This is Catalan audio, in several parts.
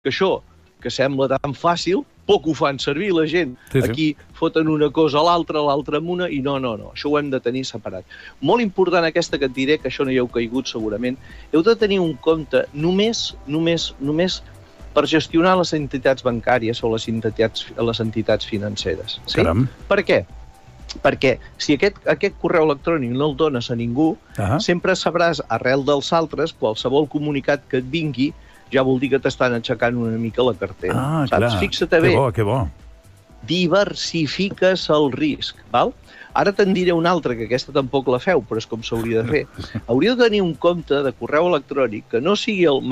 que això, que sembla tan fàcil, poc ho fan servir la gent. Aquí foten una cosa a l'altra amb una, i no. Això ho hem de tenir separat. Molt important aquesta que et diré, que això no hi heu caigut segurament, heu de tenir un compte només per gestionar les entitats bancàries o les entitats financeres. Sí? Caram. Per què? Perquè si aquest correu electrònic no el dones a ningú, sempre sabràs, arrel dels altres, qualsevol comunicat que et vingui, ja vol dir que t'estan aixecant una mica la cartera. Clar. Fixa-te bé. Que bo. Diversifiques el risc, val? Ara te'n diré una altra, que aquesta tampoc la feu, però és com s'hauria de fer. Hauríeu de tenir un compte de correu electrònic que no sigui el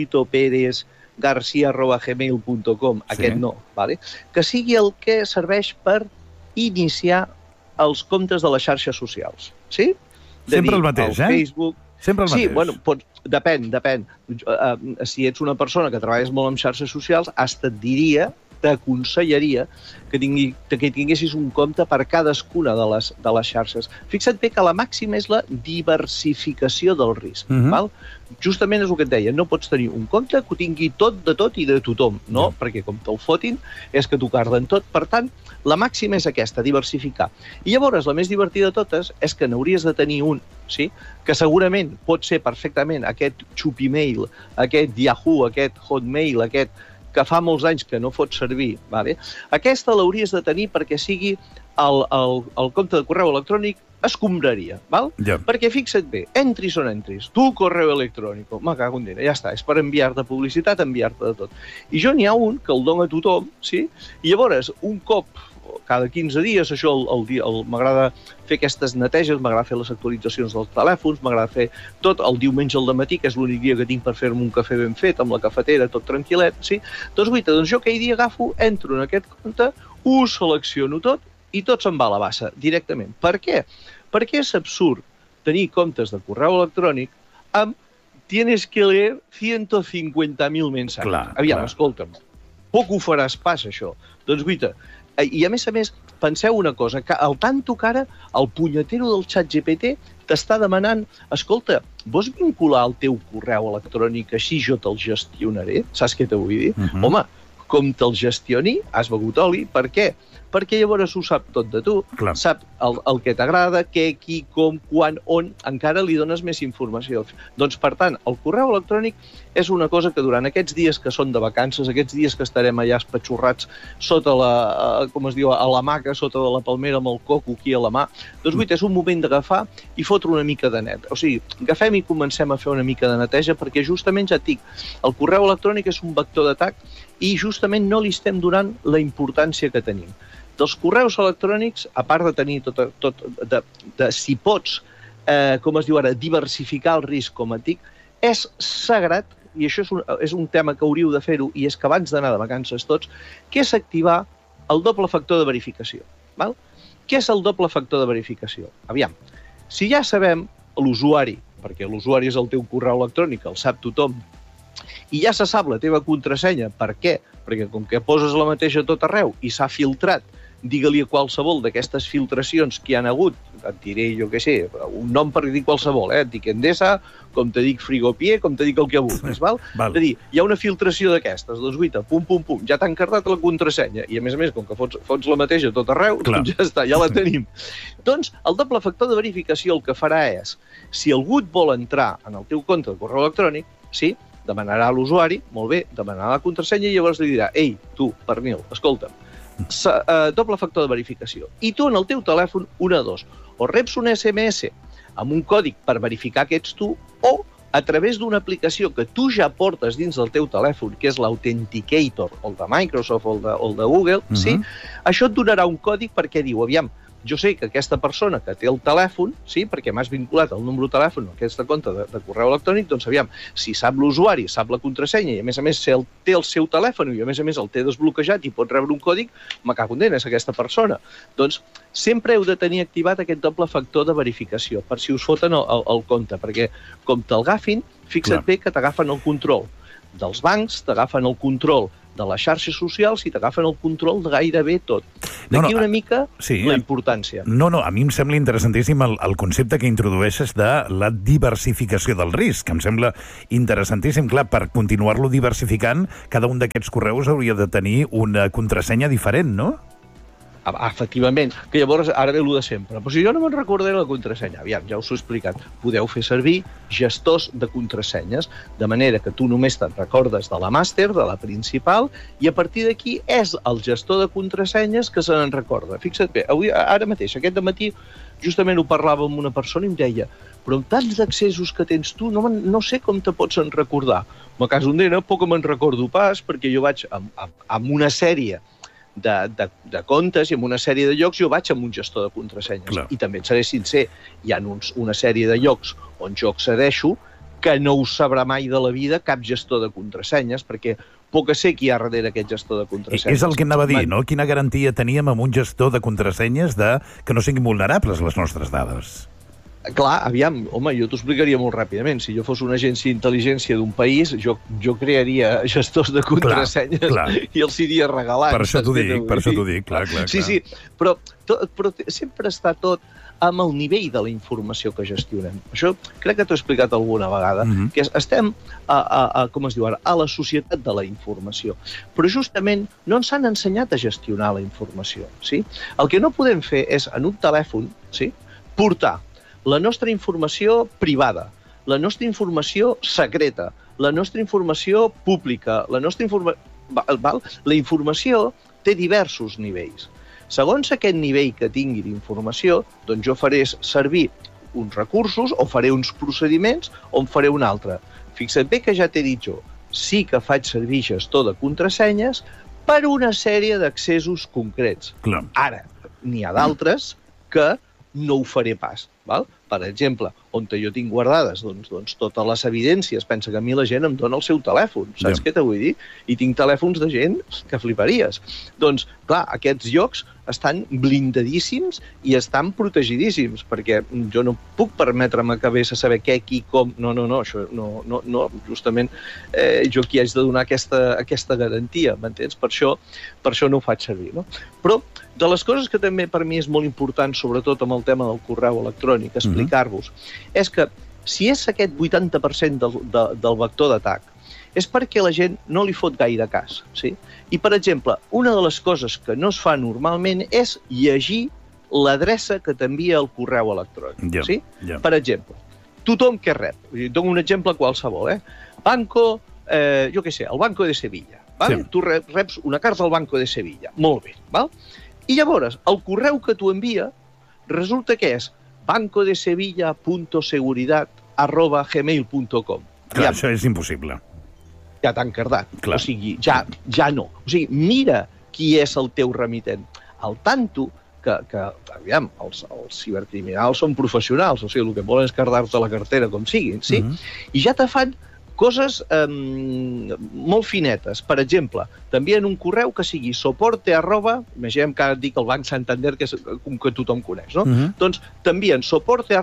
manolitoperezgarcia@gmail.com, aquest no, vale? Que sigui el que serveix per iniciar els comptes de les xarxes socials, sí? Sempre el mateix, Facebook. Sempre el mateix. Sí, bueno, depèn. Si ets una persona que treballes molt amb xarxes socials, t'aconsellaria que tinguessis un compte per cadascuna de les xarxes. Fixa't bé que la màxima és la diversificació del risc. Val? Justament és el que et deia, no pots tenir un compte que ho tingui tot de tot i de tothom, no? Perquè com te'l fotin és que t'ho carden tot. Per tant, la màxima és aquesta, diversificar. I llavors, la més divertida de totes és que n'hauries de tenir un, sí? Que segurament pot ser perfectament aquest Chupimail, aquest Yahoo, aquest Hotmail, aquest que fa molts anys que no fots servir, vale? Aquesta l'hauries de tenir perquè sigui el compte de correu electrònic escombraria, val? Perquè fixa't bé, entris o no entris, tu correu electrònic, me cago en Déu, ja està, és per enviar-te publicitat, enviar-te de tot. I jo n'hi ha un que el dono a tothom, sí? I llavors, un cop, cada 15 dies, això m'agrada fer aquestes neteges, m'agrada fer les actualitzacions dels telèfons, m'agrada fer tot el diumenge al dematí, que és l'únic dia que tinc per fer-me un cafè ben fet, amb la cafetera, tot tranquil·let, sí? Doncs jo aquell dia agafo, entro en aquest compte, ho selecciono tot i tot se'n va a la bassa, directament. Per què? Perquè és absurd tenir comptes de correu electrònic amb tienes que leer 150.000 mensajes. Aviam, escolta'm, poc ho faràs pas, això. Doncs, guaita, i a més, penseu una cosa, que al tanto que ara el punyetero del ChatGPT t'està demanant, escolta, vols vincular el teu correu electrònic així jo te'l gestionaré? Saps què t'ho vull dir? Home, com te'l gestioni, has begut oli. Per què? Perquè llavors ho sap tot de tu, sap el que t'agrada, què, qui, com, quan, on, encara li dones més informació. Doncs, per tant, el correu electrònic és una cosa que durant aquests dies que són de vacances, aquests dies que estarem allà espatxorrats sota a l'hamaca, sota de la palmera amb el coco aquí a la mà, doncs, és un moment d'agafar i fotre una mica de net. O sigui, agafem i comencem a fer una mica de neteja perquè justament, ja et dic, el correu electrònic és un vector d'atac i justament no li estem donant la importància que tenim. Dels correus electrònics, a part de tenir si pots, com es diu ara, diversificar el risc, com et dic, és sagrat, i això és un tema que hauríeu de fer-ho, i és que abans d'anar de vacances tots, que és activar el doble factor de verificació. Què és el doble factor de verificació? Aviam, si ja sabem l'usuari, perquè l'usuari és el teu correu electrònic, el sap tothom, i ja se sap la teva contrasenya, per què? Perquè com que poses la mateixa a tot arreu i s'ha filtrat, digue-li a qualsevol d'aquestes filtracions que hi ha hagut, et diré, jo què sé, un nom per dir qualsevol, et dic Endesa, com te dic Frigopié, com te dic el que vulguis, val? És a dir, hi ha una filtració d'aquestes, doncs guita, pum, ja t'han cardat la contrasenya, i a més, com que fots la mateixa a tot arreu, doncs ja està, ja la tenim. Doncs el doble factor de verificació el que farà és, si algú et vol entrar en el teu compte de correu electrònic, sí, demanarà a l'usuari, molt bé, demanarà la contrasenya i llavors li dirà, ei, tu, pernil, escolta'm, doble factor de verificació. I tu en el teu telèfon, o reps un SMS amb un còdig per verificar que ets tu, o a través d'una aplicació que tu ja portes dins del teu telèfon, que és l'Authenticator, el de Microsoft o el de Google, sí? Això et donarà un còdig perquè diu, aviam, jo sé que aquesta persona que té el telèfon, sí, perquè m'has vinculat el número de telèfon a aquesta compte de correu electrònic, doncs aviam, si sap l'usuari, sap la contrasenya i a més té el seu telèfon i a més el té desbloquejat i pot rebre un còdig, me cago en Déu, és aquesta persona. Doncs sempre heu de tenir activat aquest doble factor de verificació per si us foten el compte, perquè com te'l agafin, fixa't bé que t'agafen el control dels bancs, t'agafen el control de les xarxes socials i t'agafen el control de gairebé tot. D'aquí una mica la importància. No, a mi em sembla interessantíssim el concepte que introdueixes de la diversificació del risc, que em sembla interessantíssim. Clar, per continuar-lo diversificant, cada un d'aquests correus hauria de tenir una contrasenya diferent, no? Efectivament, que llavors ara ve el de sempre. Però si jo no me'n recordaré la contrasenya, aviam, ja us ho he explicat, podeu fer servir gestors de contrasenyes, de manera que tu només te'n recordes de la màster, de la principal, i a partir d'aquí és el gestor de contrasenyes que se n'en recorda. Fixa't bé, ara mateix, aquest dematí, justament ho parlava amb una persona i em deia però amb tants d'accessos que tens tu, no sé com te pots en recordar. En el cas d'Ondena, poc me'n recordo pas, perquè jo vaig amb una sèrie de comptes i en una sèrie de llocs jo vaig amb un gestor de contrasenyes. Clar. I també et seré sincer, hi ha una sèrie de llocs on jo accedeixo que no ho sabrà mai de la vida cap gestor de contrasenyes, perquè poc a ser qui hi ha darrere aquest gestor de contrasenyes. És el que anava a dir, no? Quina garantia teníem amb un gestor de contrasenyes que no siguin vulnerables les nostres dades? Clar, aviam, home, jo t'ho explicaria molt ràpidament. Si jo fos una agència d'intel·ligència d'un país, jo crearia gestors de contrasenyes i els iria regalant. Per això t'ho dic, clar. Sí, però sempre està tot amb el nivell de la informació que gestionem. Això crec que t'ho he explicat alguna vegada, que estem, com es diu ara, a la societat de la informació. Però justament no ens han ensenyat a gestionar la informació. El que no podem fer és, en un telèfon, portar la nostra informació privada, la nostra informació secreta, la nostra informació pública, la informació té diversos nivells. Segons aquest nivell que tingui d'informació, doncs jo faré servir uns recursos o faré uns procediments o en faré un altre. Fixa't bé que ja t'he dit jo, sí que faig servir gestor de contrasenyes per una sèrie d'accessos concrets. Clar. Ara, n'hi ha d'altres que no ho faré pas. Per exemple, on jo tinc guardades totes les evidències, pensa que a mi la gent em dona el seu telèfon, saps què te vull dir? I tinc telèfons de gent que fliparies. Doncs, clar, aquests llocs estan blindadíssims i estan protegidíssims, perquè jo no puc permetre-me que vés a saber què, qui, com... No, això no, justament jo qui haig de donar aquesta garantia, m'entens? Per això no ho faig servir, no? Però de les coses que també per mi és molt important, sobretot amb el tema del correu electrònic, explicar-vos, és que si és aquest 80% del vector d'atac, és perquè la gent no li fot gaire cas. I, per exemple, una de les coses que no es fa normalment és llegir l'adreça que t'envia el correu electrònic. Per exemple, tothom que rep, dono un exemple qualsevol, Banco, jo què sé, el Banco de Sevilla. Tu reps una carta al Banco de Sevilla. Molt bé. I llavors, el correu que t'ho envia resulta que és bancodesevilla.seguridad@gmail.com. Clar, això és impossible. Ja t'han cardat. O sigui, ja no. O sigui, mira qui és el teu remitent. Al tanto que aviam, els cibercriminals són professionals, o sigui, el que volen és cardar-te la cartera com siguin, sí? I ja te fan coses molt finetes. Per exemple, t'envien un correu que sigui soporte @ imaginem que ara dic el Banc Santander, que és com que tothom coneix, no? Doncs t'envien soporte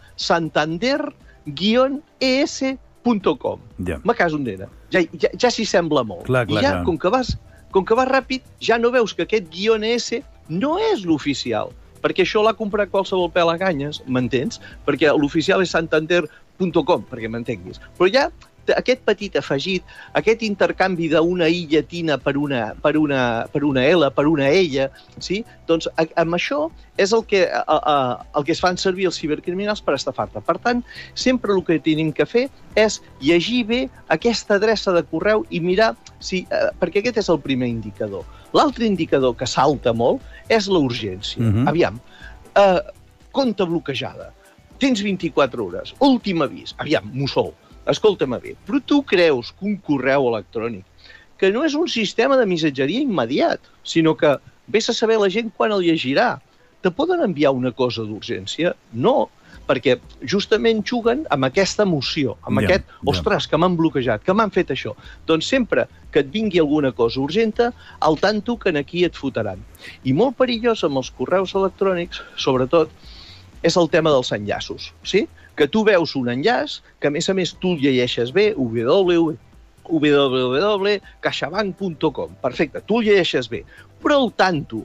@santander-es.com. Me caso Ondena. Ja s'hi sembla molt. I ja, com que vas ràpid, ja no veus que aquest -s no és l'oficial, perquè això l'ha comprat qualsevol pelaganyes, m'entens? Perquè l'oficial és santander.com, perquè m'entenguis. Però ja aquest petit afegit, aquest intercanvi d'una i llatina per una L, per una ella, doncs amb això és el que es fan servir els cibercriminals per estafar-te. Per tant, sempre el que tenim que fer és llegir bé aquesta adreça de correu i mirar perquè aquest és el primer indicador. L'altre indicador que salta molt és la urgència. Aviam, compte bloquejada, tens 24 hores, últim avís, aviam, mussol. Escolta'm bé, però tu creus que un correu electrònic, que no és un sistema de missatgeria immediat, sinó que vés a saber la gent quan el llegirà, te poden enviar una cosa d'urgència? No, perquè justament juguen amb aquesta emoció, amb aquest, ostres, que m'han bloquejat, que m'han fet això. Doncs sempre que et vingui alguna cosa urgenta, al tanto que aquí et fotran. I molt perillós amb els correus electrònics, sobretot, és el tema dels enllaços, sí? Que tu veus un enllaç, que a més tu el llegeixes bé, www.caixabank.com. Perfecte, tu el llegeixes bé. Però al tanto,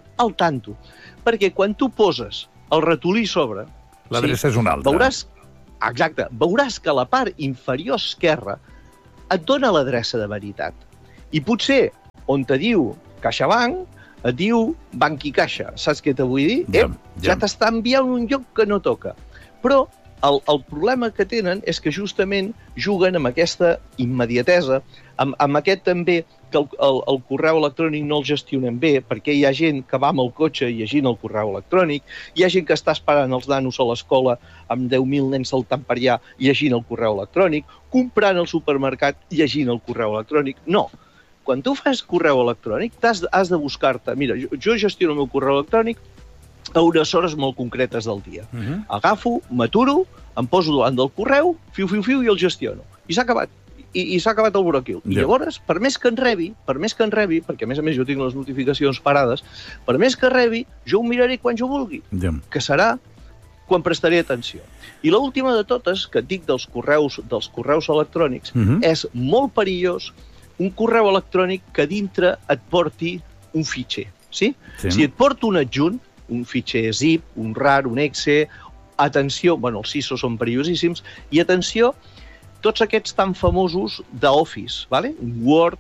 perquè quan tu poses el ratolí sobre... L'adreça és una altra. Veuràs que a la part inferior esquerra et dona l'adreça de veritat. I potser, on te diu CaixaBank, et diu Banc i Caixa. Saps què te vull dir? Ja t'està enviant un lloc que no toca. Però el problema que tenen és que justament juguen amb aquesta immediatesa, amb aquest també que el correu electrònic no el gestionen bé, perquè hi ha gent que va amb el cotxe llegint el correu electrònic, hi ha gent que està esperant els nanos a l'escola amb 10.000 nens saltant per allà llegint el correu electrònic, comprant al supermercat llegint el correu electrònic. No. Quan tu fas correu electrònic, has de buscar-te... Mira, jo gestiono el meu correu electrònic a unes hores molt concretes del dia. Agafo, m'aturo, em poso davant del correu, fiu, i el gestiono. I s'ha acabat. I s'ha acabat el broquil. I llavors, per més que en rebi, perquè a més jo tinc les notificacions parades, per més que rebi, jo ho miraré quan jo vulgui, que serà quan prestaré atenció. I l'última de totes, que et dic dels correus electrònics, és molt perillós un correu electrònic que dintre et porti un fitxer. Si et porta un adjunt, un fitxer zip, un RAR, un exe, atenció, els CISO són perillosíssims, i atenció, tots aquests tan famosos d'Office, un Word,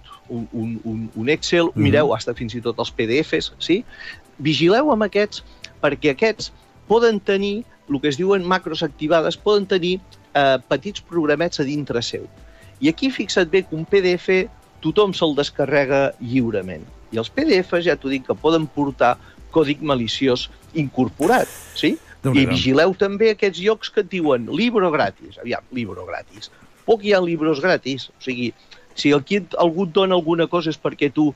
un Excel, mireu, fins i tot els PDFs, vigileu amb aquests, perquè aquests poden tenir, el que es diuen macros activades, poden tenir petits programets a dintre seu. I aquí fixa't bé que un PDF tothom se'l descarrega lliurement. I els PDFs, ja t'ho dic, que poden portar còdic maliciós incorporat, I vigileu també aquests llocs que et diuen libro gratis. Aviam, libro gratis. Poc hi ha llibres gratis. O sigui, si aquí algú et dona alguna cosa és perquè tu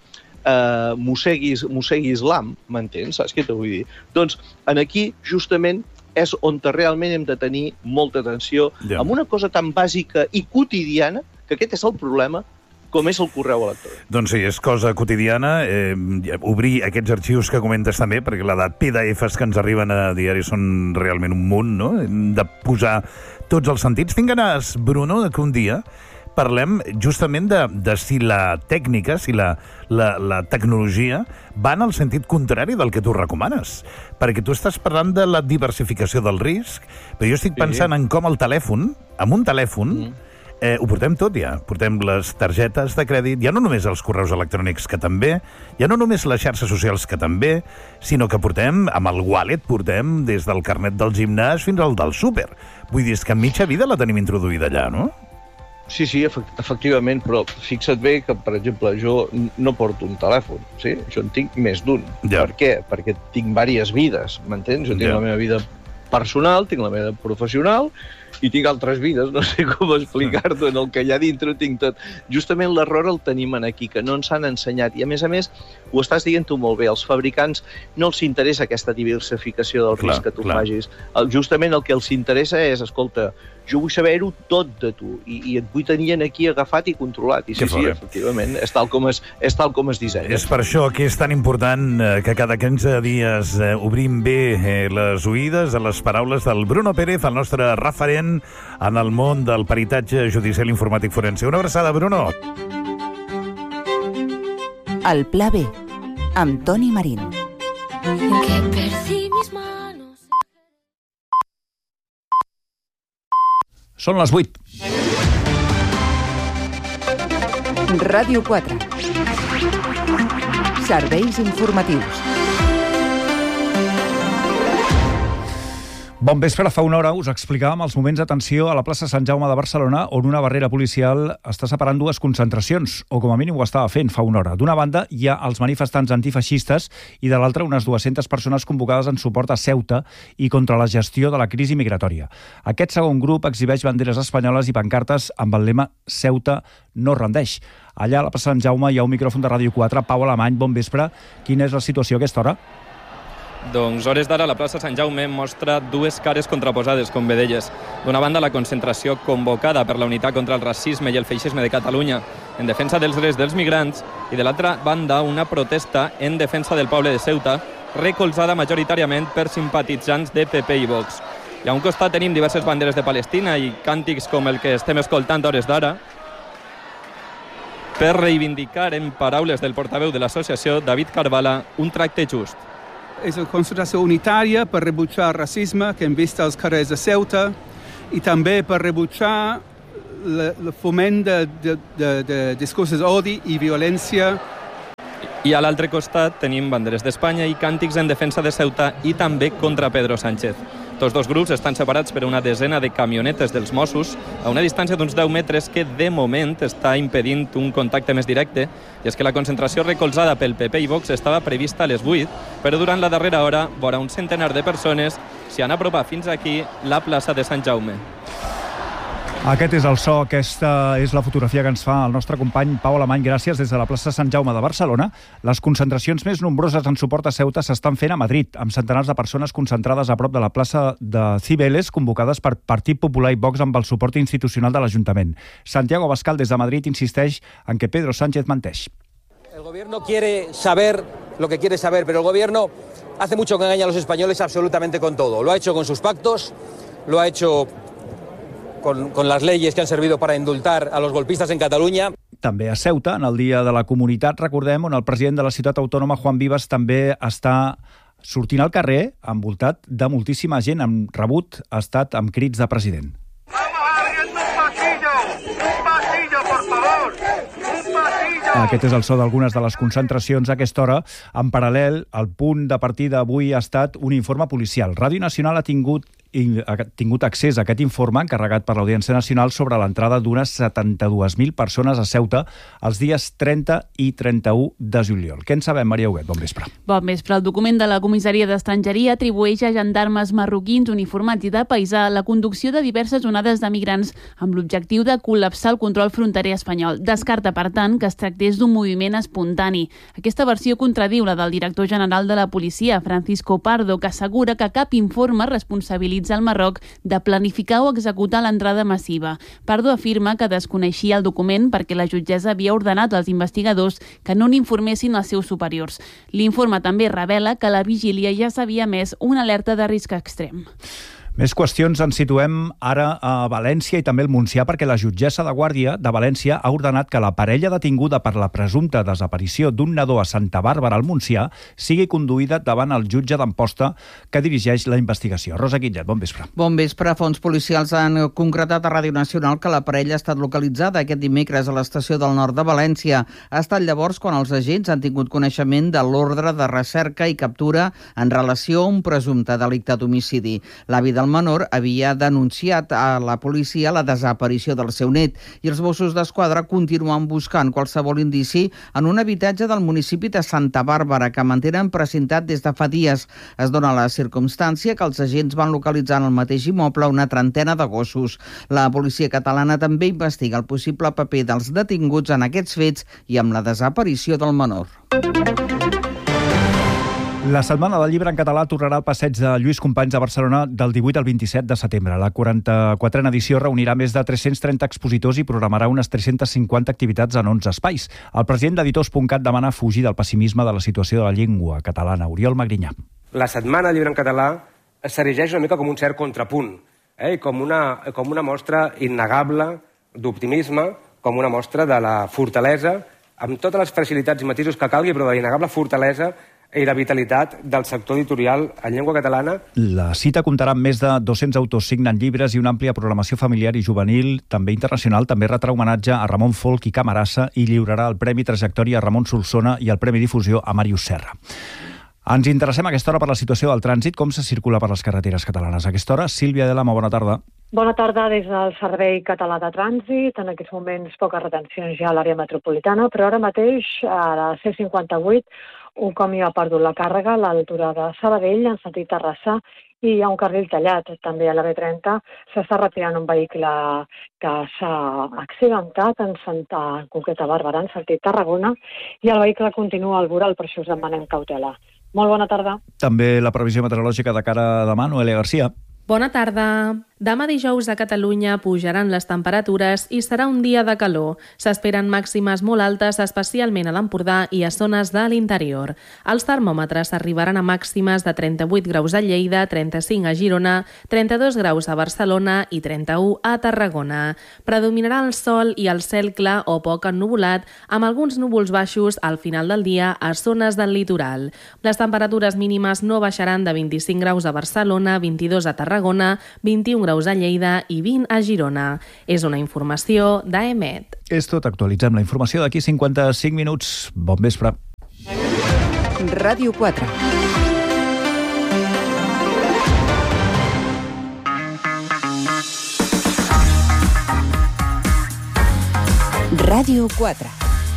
mosseguis l'am, m'entens? Saps què t'ho vull dir? Doncs aquí, justament, és on realment hem de tenir molta atenció amb una cosa tan bàsica i quotidiana, que aquest és el problema, com és el correu electrònic. Doncs sí, és cosa quotidiana. Obrir aquests arxius que comentes també, perquè la de PDFs que ens arriben a diari són realment un munt, no? Hem de posar tots els sentits. Tinc ganes, Bruno, que un dia parlem justament de si la tècnica, si la tecnologia va en el sentit contrari del que tu recomanes. Perquè tu estàs parlant de la diversificació del risc, però jo estic pensant en com el telèfon, amb un telèfon, ho portem tot ja. Portem les targetes de crèdit, ja no només els correus electrònics, que també, ja no només les xarxes socials, que també, sinó que portem, amb el wallet, portem des del carnet del gimnàs fins al del súper. Vull dir, és que mitja vida la tenim introduïda allà, no? Sí, efectivament, però fixa't bé que, per exemple, jo no porto un telèfon, jo en tinc més d'un. Per què? Perquè tinc diverses vides, m'entens? Jo tinc la meva vida personal, tinc la meva professional, i tinc altres vides, no sé com explicar-t'ho, en el que allà dintre tinc tot. Justament l'error el tenim aquí, que no ens han ensenyat. I a més, ho estàs dient tu molt bé, als fabricants no els interessa aquesta diversificació del risc que tu facis. Justament el que els interessa és, escolta, jo vull saber-ho tot de tu, i et vull tenir aquí agafat i controlat. I sí, efectivament, és tal com es dissenya. És per això que és tan important que cada 15 dies obrim bé les oïdes a les paraules del Bruno Pérez, el nostre referent en el món del peritatge judicial informàtic forense. Una abraçada, Bruno. El Pla B, amb Toni Marín. Que perdí mis manos. Són les 8. Ràdio 4. Serveis informatius. Bon vespre. Fa una hora us explicàvem els moments d'atenció a la plaça Sant Jaume de Barcelona, on una barrera policial està separant dues concentracions, o com a mínim ho estava fent fa una hora. D'una banda hi ha els manifestants antifeixistes i de l'altra unes 200 persones convocades en suport a Ceuta i contra la gestió de la crisi migratòria. Aquest segon grup exhibeix banderes espanyoles i pancartes amb el lema Ceuta no rendeix. Allà a la plaça Sant Jaume hi ha un micròfon de Ràdio 4. Pau Alemany, bon vespre. Quina és la situació a aquesta hora? Doncs hores d'ara la plaça Sant Jaume mostra dues cares contraposades, com bé deies. D'una banda, la concentració convocada per la Unitat contra el Racisme i el Feixisme de Catalunya en defensa dels drets dels migrants, i de l'altra banda, una protesta en defensa del poble de Ceuta, recolzada majoritàriament per simpatitzants de PP i Vox. I a un costat tenim diverses banderes de Palestina i càntics com el que estem escoltant a hores d'ara. per reivindicar, en paraules del portaveu de l'associació, David Carvala, un tracte just. És una concentració unitària per rebutjar el racisme que hem vist als carrers de Ceuta i també per rebutjar el foment de discursos d'odi i violència. I a l'altre costat tenim banderes d'Espanya i càntics en defensa de Ceuta i també contra Pedro Sánchez. Tots dos grups estan separats per una desena de camionetes dels Mossos a una distància d'uns 10 metres que de moment està impedint un contacte més directe, i és que la concentració recolzada pel PP i Vox estava prevista a les 8, però durant la darrera hora vora un centenar de persones s'hi han apropat fins aquí la plaça de Sant Jaume. Aquest és el so, aquesta és la fotografia que ens fa el nostre company Pau Alemany. Gràcies. Des de la plaça Sant Jaume de Barcelona, les concentracions més nombroses en suport a Ceuta s'estan fent a Madrid, amb centenars de persones concentrades a prop de la plaça de Cibeles, convocades per Partit Popular i Vox amb el suport institucional de l'Ajuntament. Santiago Abascal, des de Madrid, insisteix en que Pedro Sánchez menteix. El gobierno quiere saber lo que quiere saber, pero el gobierno hace mucho que engaña a los españoles absolutamente con todo. Lo ha hecho con sus pactos, lo ha hecho con las leyes que han servido para indultar a los golpistas en Cataluña. També a Ceuta, en el Dia de la Comunitat, recordem, on el president de la ciutat autònoma, Juan Vives, també està sortint al carrer, envoltat de moltíssima gent, amb rebut, ha estat amb crits de president. Aquest és el so d'algunes de les concentracions a aquesta hora. En paral·lel, el punt de partida avui ha estat un informe policial. Ràdio Nacional ha tingut accés a aquest informe encarregat per l'Audiència Nacional sobre l'entrada d'unes 72.000 persones a Ceuta els dies 30 i 31 de juliol. Què en sabem, Maria Huguet? Bon vespre. Bon vespre. El document de la Comissaria d'Estrangeria atribueix a gendarmes marroquins uniformats i de paisà la conducció de diverses onades de migrants amb l'objectiu de col·lapsar el control fronterer espanyol. Descarta, per tant, que es tractés d'un moviment espontani. Aquesta versió contradiu la del director general de la policia, Francisco Pardo, que assegura que cap informe responsabilitza al Marroc de planificar o executar l'entrada massiva. Pardo afirma que desconeixia el document perquè la jutgessa havia ordenat als investigadors que no n'informessin als seus superiors. L'informe també revela que a la vigília ja s'havia emès una alerta de risc extrem. Més qüestions. Ens situem ara a València i també al Montsià perquè la jutgessa de Guàrdia de València ha ordenat que la parella detinguda per la presumpta desaparició d'un nadó a Santa Bàrbara al Montsià sigui conduïda davant el jutge d'Amposta que dirigeix la investigació. Rosa Guillet, bon vespre. Bon vespre. Fons policials han concretat a Ràdio Nacional que la parella ha estat localitzada aquest dimecres a l'estació del nord de València. Ha estat llavors quan els agents han tingut coneixement de l'ordre de recerca i captura en relació a un presumpte delicte d'homicidi. L'avi del menor havia denunciat a la policia la desaparició del seu net i els Mossos d'Esquadra continuen buscant qualsevol indici en un habitatge del municipi de Santa Bàrbara que mantenen precintat des de fa dies. Es dona la circumstància que els agents van localitzar en el mateix immoble una trentena de gossos. La policia catalana també investiga el possible paper dels detinguts en aquests fets i amb la desaparició del menor. La Setmana del Llibre en Català tornarà al passeig de Lluís Companys a Barcelona del 18 al 27 de setembre. La 44a edició reunirà més de 330 expositors i programarà unes 350 activitats en 11 espais. El president d'Editors.cat demana fugir del pessimisme de la situació de la llengua catalana. Oriol Magrinyà. La Setmana del Llibre en Català s'erigeix una mica com un cert contrapunt, i com una mostra innegable d'optimisme, com una mostra de la fortalesa, amb totes les facilitats i matisos que calgui, però de innegable fortalesa i la vitalitat del sector editorial en llengua catalana. La cita comptarà amb més de 200 autors signant llibres i una àmplia programació familiar i juvenil, també internacional. També retrà homenatge a Ramon Folch i Camarasa i lliurarà el Premi Trajectòria a Ramon Solsona i el Premi Difusió a Màrius Serra. Ens interessem a aquesta hora per la situació del trànsit, com se circula per les carreteres catalanes. A aquesta hora, Sílvia Delama, bona tarda. Bona tarda des del Servei Català de Trànsit. En aquests moments poques retencions ja a l'àrea metropolitana, però ara mateix a la C58 un camió ha perdut la càrrega a l'altura de Sabadell en sentit Terrassa i hi ha un carril tallat. També a la B30 s'està retirant un vehicle que s'ha accidentat en concret a Barberà en sentit Tarragona i el vehicle continua al voral, per això us demanem cautela. Molt bona tarda. També la previsió meteorològica de cara a demà, Noelia Garcia. Bona tarda. Demà dijous a Catalunya pujaran les temperatures i serà un dia de calor. S'esperen màximes molt altes, especialment a l'Empordà i a zones de l'interior. Els termòmetres arribaran a màximes de 38 graus a Lleida, 35 a Girona, 32 graus a Barcelona i 31 a Tarragona. Predominarà el sol i el cel clar o poc ennuvolat, amb alguns núvols baixos al final del dia a zones del litoral. Les temperatures mínimes no baixaran de 25 graus a Barcelona, 22 a Tarragona, 21 graus a Lleida i 20 a Girona. És una informació d'AEMET. És tot, actualitzem la informació d'aquí 55 minuts. Bon vespre. Ràdio 4. Ràdio 4.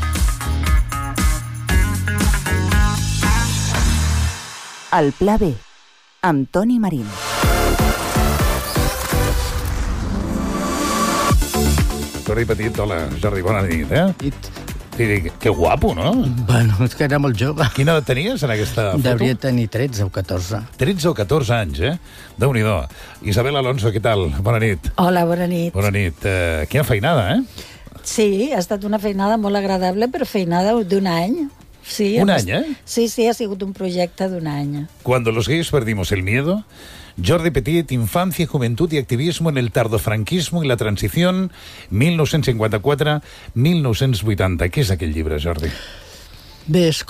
El Pla B, amb Toni Marín. Jordi Petit, hola, Jordi, bona nit, Que guapo, no? Bueno, és que era molt jove. Quina edat tenies en aquesta foto? Devia tenir 13 o 14. 13 o 14 anys, Déu-n'hi-do. Isabel Alonso, què tal? Bona nit. Hola, bona nit. Bona nit. Quina feinada, Sí, ha estat una feinada molt agradable, però feinada d'un any. Sí, un any, Sí, ha sigut un projecte d'un any. Cuando los gays perdimos el miedo, Jordi Petit, infancia, juventud y activismo en el tardofranquismo y la transición, 1954-1980. Què és aquell llibre, Jordi? Bé, és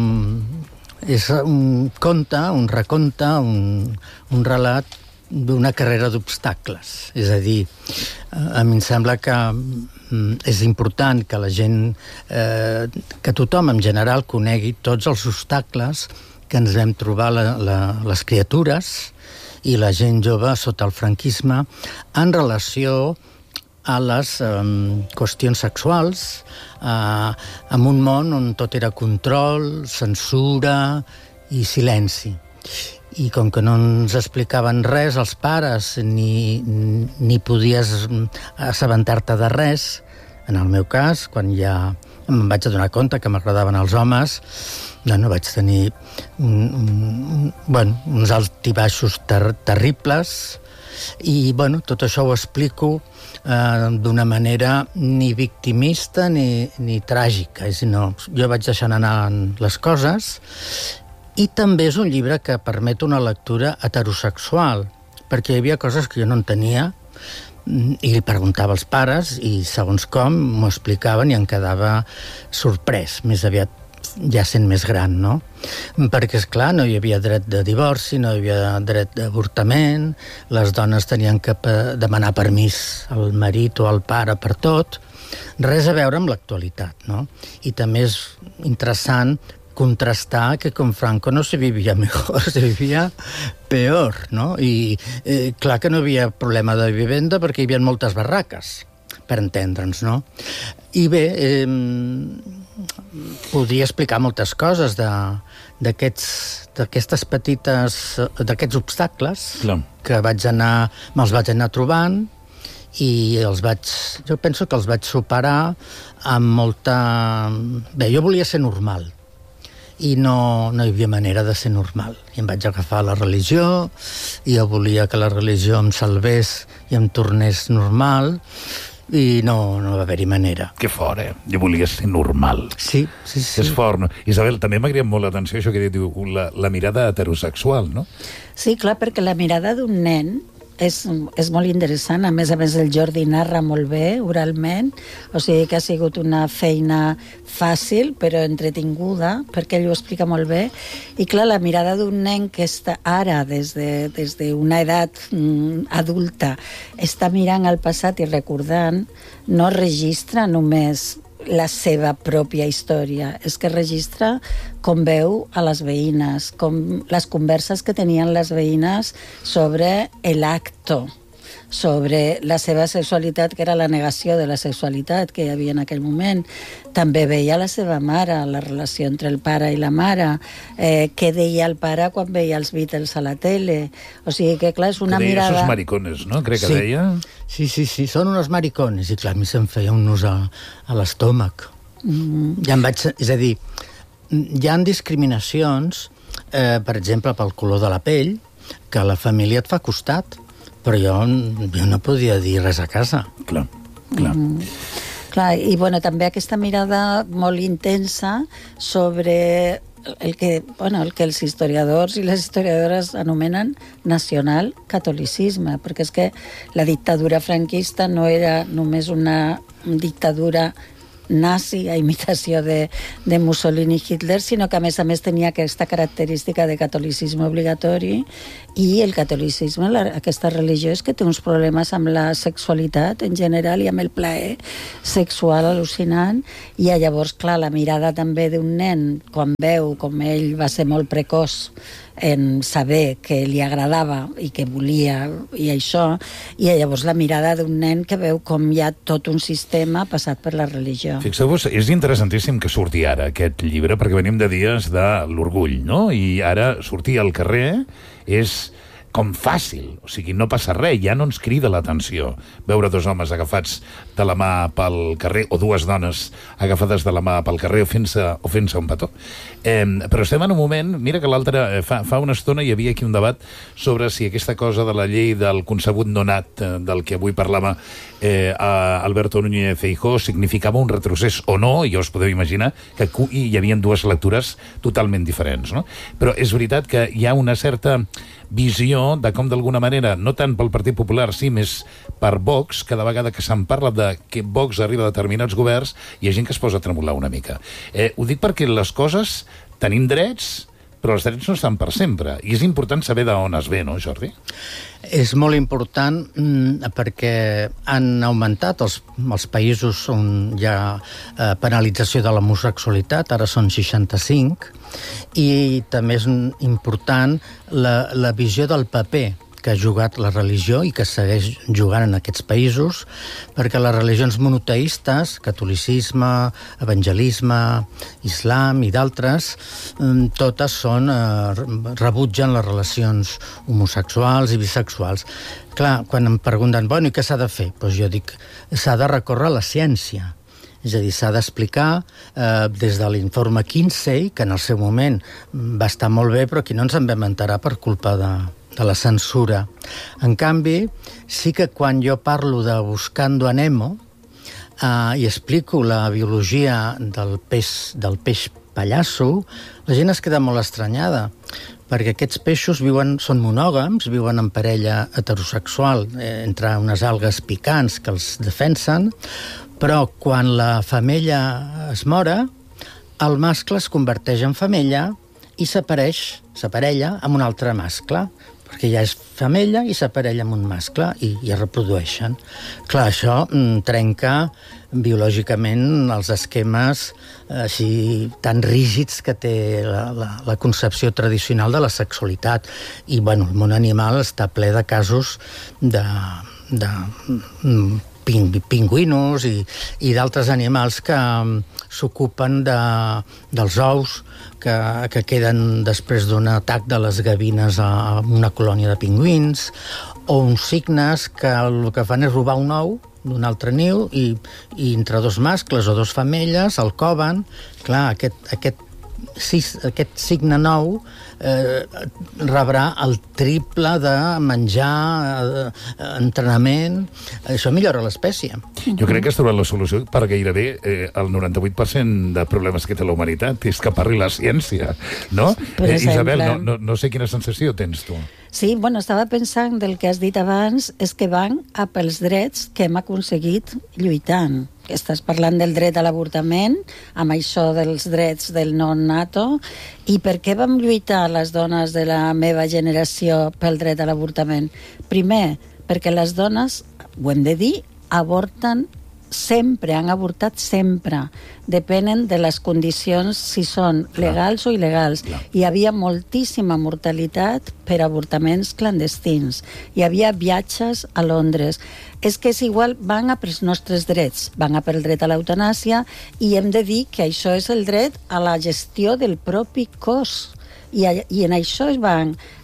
un conte, un recompte, un relat d'una carrera d'obstacles. És a dir, a mi em sembla que és important que la gent, que tothom en general conegui tots els obstacles que ens vam trobar les criatures i la gent jove sota el franquisme en relació a les qüestions sexuals, en un món on tot era control, censura i silenci. I com que no ens explicaven res els pares, ni podies assabentar-te de res, en el meu cas, quan ja em vaig adonar compte que m'agradaven els homes, no vaig tenir uns altibaixos terribles i tot això ho explico d'una manera ni victimista ni tràgica. Jo vaig deixant anar les coses i també és un llibre que permet una lectura heterosexual, perquè hi havia coses que jo no entenia i li preguntava als pares i segons com m'ho explicaven i em quedava sorprès, més aviat ja sent més gran, no? Perquè, esclar, no hi havia dret de divorci, no hi havia dret d'avortament, les dones tenien que demanar permís al marit o al pare per tot, res a veure amb l'actualitat, no? I també és interessant contrastar que con Franco no se vivia mejor, se vivia peor, no? I clar que no hi havia problema de vivenda perquè hi havia moltes barraques, per entendre'ns, no? I bé, podria explicar moltes coses d'aquestes petites, d'aquests obstacles que me'ls vaig anar trobant i jo penso que els vaig superar amb molta... Bé, jo volia ser normal i no hi havia manera de ser normal. I em vaig agafar la religió i jo volia que la religió em salvés i em tornés normal i no va haver-hi manera. Que fort, Jo volia ser normal. Sí. És fort, no? Isabel, també m'ha cridat molt l'atenció això que diu la mirada heterosexual, no? Sí, clar, perquè la mirada d'un nen és molt interessant. A més, el Jordi narra molt bé, oralment, o sigui que ha sigut una feina fàcil, però entretinguda, perquè ell ho explica molt bé. I clar, la mirada d'un nen que està ara, des d'una edat adulta, està mirant al passat i recordant, no registra només la seva pròpia història, és que registra com veu a les veïnes, com les converses que tenien les veïnes sobre l'acte, sobre la seva sexualitat, que era la negació de la sexualitat que hi havia en aquell moment. També veia la seva mare, la relació entre el pare i la mare, què deia el pare quan veia els Beatles a la tele. O sigui que, clar, és una mirada... Que deia esos maricones, no? Crec que deia... Sí, són unos maricones. I clar, a mi se'm feia un nus a l'estómac. És a dir, hi ha discriminacions, per exemple, pel color de la pell, que a la família et fa costat, però jo no podia dir res a casa. Clar. Clar, i bueno, també aquesta mirada molt intensa sobre el que els historiadors i les historiadores anomenen nacional-catolicisme, perquè és que la dictadura franquista no era només una dictadura nazi a imitació de Mussolini i Hitler, sinó que a més tenia aquesta característica de catolicisme obligatori, i el catolicisme, aquesta religió, és que té uns problemes amb la sexualitat en general i amb el plaer sexual al·lucinant, i llavors, clar, la mirada també d'un nen, quan veu com ell va ser molt precoç en saber que li agradava i que volia i això, i llavors la mirada d'un nen que veu com hi ha tot un sistema passat per la religió. Fixeu-vos, és interessantíssim que surti ara aquest llibre, perquè venim de dies de l'orgull, no? I ara sortir al carrer és com fàcil, o sigui, no passa res, ja no ens crida l'atenció veure dos homes agafats de la mà pel carrer, o dues dones agafades de la mà pel carrer o fent-se un petó. Però estem en un moment, mira que l'altre, fa una estona hi havia aquí un debat sobre si aquesta cosa de la llei del concebut no nat, del que avui parlava Alberto Núñez Feijóo, significava un retrocés o no, i ja us podeu imaginar que hi havia dues lectures totalment diferents, no? Però és veritat que hi ha una certa visió de com d'alguna manera, no tant pel Partit Popular, sí més per Vox, cada vegada que se'n parla de que Vox arriba a determinats governs, hi ha gent que es posa a tremolar una mica. Ho dic perquè les coses, tenim drets, però els drets no estan per sempre, i és important saber d'on es ve, no, Jordi? És molt important perquè han augmentat els països on hi ha penalització de l'homosexualitat, ara són 65, i també és important la visió del paper que ha jugat la religió i que segueix jugant en aquests països, perquè les religions monoteistes, catolicisme, evangelisme, islam i d'altres, totes rebutgen les relacions homosexuals i bisexuals. Clar, quan em pregunten, bueno, i què s'ha de fer? Doncs jo dic, s'ha de recórrer a la ciència. És a dir, s'ha d'explicar des de l'informe Kinsey, que en el seu moment va estar molt bé, però aquí no ens en vam enterar per culpa de la censura. En canvi, sí que quan jo parlo de Buscando a Nemo i explico la biologia del peix pallasso, la gent es queda molt estranyada, perquè aquests peixos són monògams, viuen en parella heterosexual entre unes algues picants que els defensen, però quan la femella es mora, el mascle es converteix en femella i s'aparella amb un altre mascle, perquè ja és femella i s'aparella amb un mascle i es reprodueixen. Clar, això trenca biològicament els esquemes així tan rígids que té la concepció tradicional de la sexualitat. I, bueno, el món animal està ple de casos de pingüinos i d'altres animals que s'ocupen dels ous que queden després d'un atac de les gavines a una colònia de pingüins, o uns cignes que el que fan és robar un ou d'un altre niu i entre dos mascles o dos femelles el coven. Clar, aquest cigne nou rebrà el triple de menjar, entrenament. Això millora l'espècie. Jo crec que has trobat la solució per gairebé el 98% de problemes que té la humanitat, és que parli la ciència, no? Isabel, no sé quina sensació tens tu. Sí, bueno, estava pensant del que has dit abans, és que van a pels drets que hem aconseguit lluitant. Estàs parlant del dret a l'avortament, amb això dels drets del non-nato, i per què vam lluitar les dones de la meva generació pel dret a l'avortament? Primer, perquè les dones, ho hem de dir, avorten sempre, han avortat sempre. Depenen de les condicions, si són legals o il·legals. Hi havia moltíssima mortalitat per avortaments clandestins. Hi havia viatges a Londres. És que és igual, van a pels nostres drets, van a pel dret a l'eutanàsia, i hem de dir que això és el dret a la gestió del propi cos. I en això es van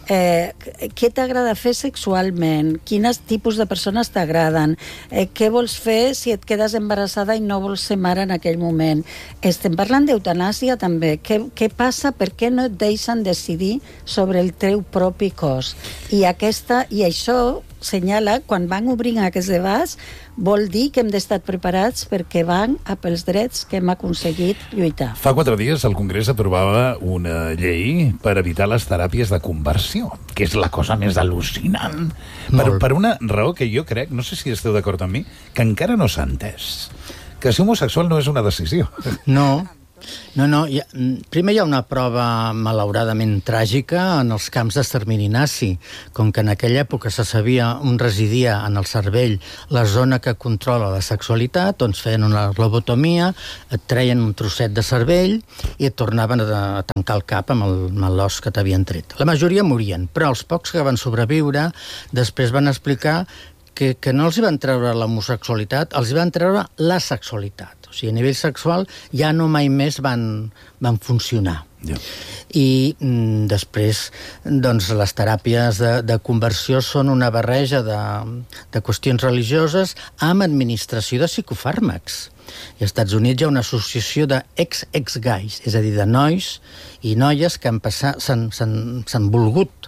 què t'agrada fer sexualment, quins tipus de persones t'agraden, què vols fer si et quedes embarassada i no vols ser mare en aquell moment. Estem parlant d'eutanàsia també. Què passa? Per què no et deixen decidir sobre el teu propi cos? I això senyala, quan van obrint aquests debats, vol dir que hem d'estar preparats perquè van a pels drets que hem aconseguit lluitar. Fa 4 dies el Congrés aprovava una llei per evitar les teràpies de conversió, que és la cosa més al·lucinant. Per una raó que jo crec, no sé si esteu d'acord amb mi, que encara no s'ha entès. Que ser homosexual no és una decisió. No. Primer hi ha una prova malauradament tràgica en els camps d'extermini nazi. Com que en aquella època se sabia on residia en el cervell la zona que controla la sexualitat, doncs feien una lobotomia, et treien un trosset de cervell i et tornaven a tancar el cap amb l'os que t'havien tret. La majoria morien, però els pocs que van sobreviure després van explicar que no els van treure l'homosexualitat, els van treure la sexualitat. O sigui, a nivell sexual ja no mai més van funcionar. Yeah. I després, doncs, les teràpies de conversió són una barreja de qüestions religioses amb administració de psicofàrmacs. I als Estats Units hi ha una associació d'ex-guys, és a dir, de nois i noies que s'han volgut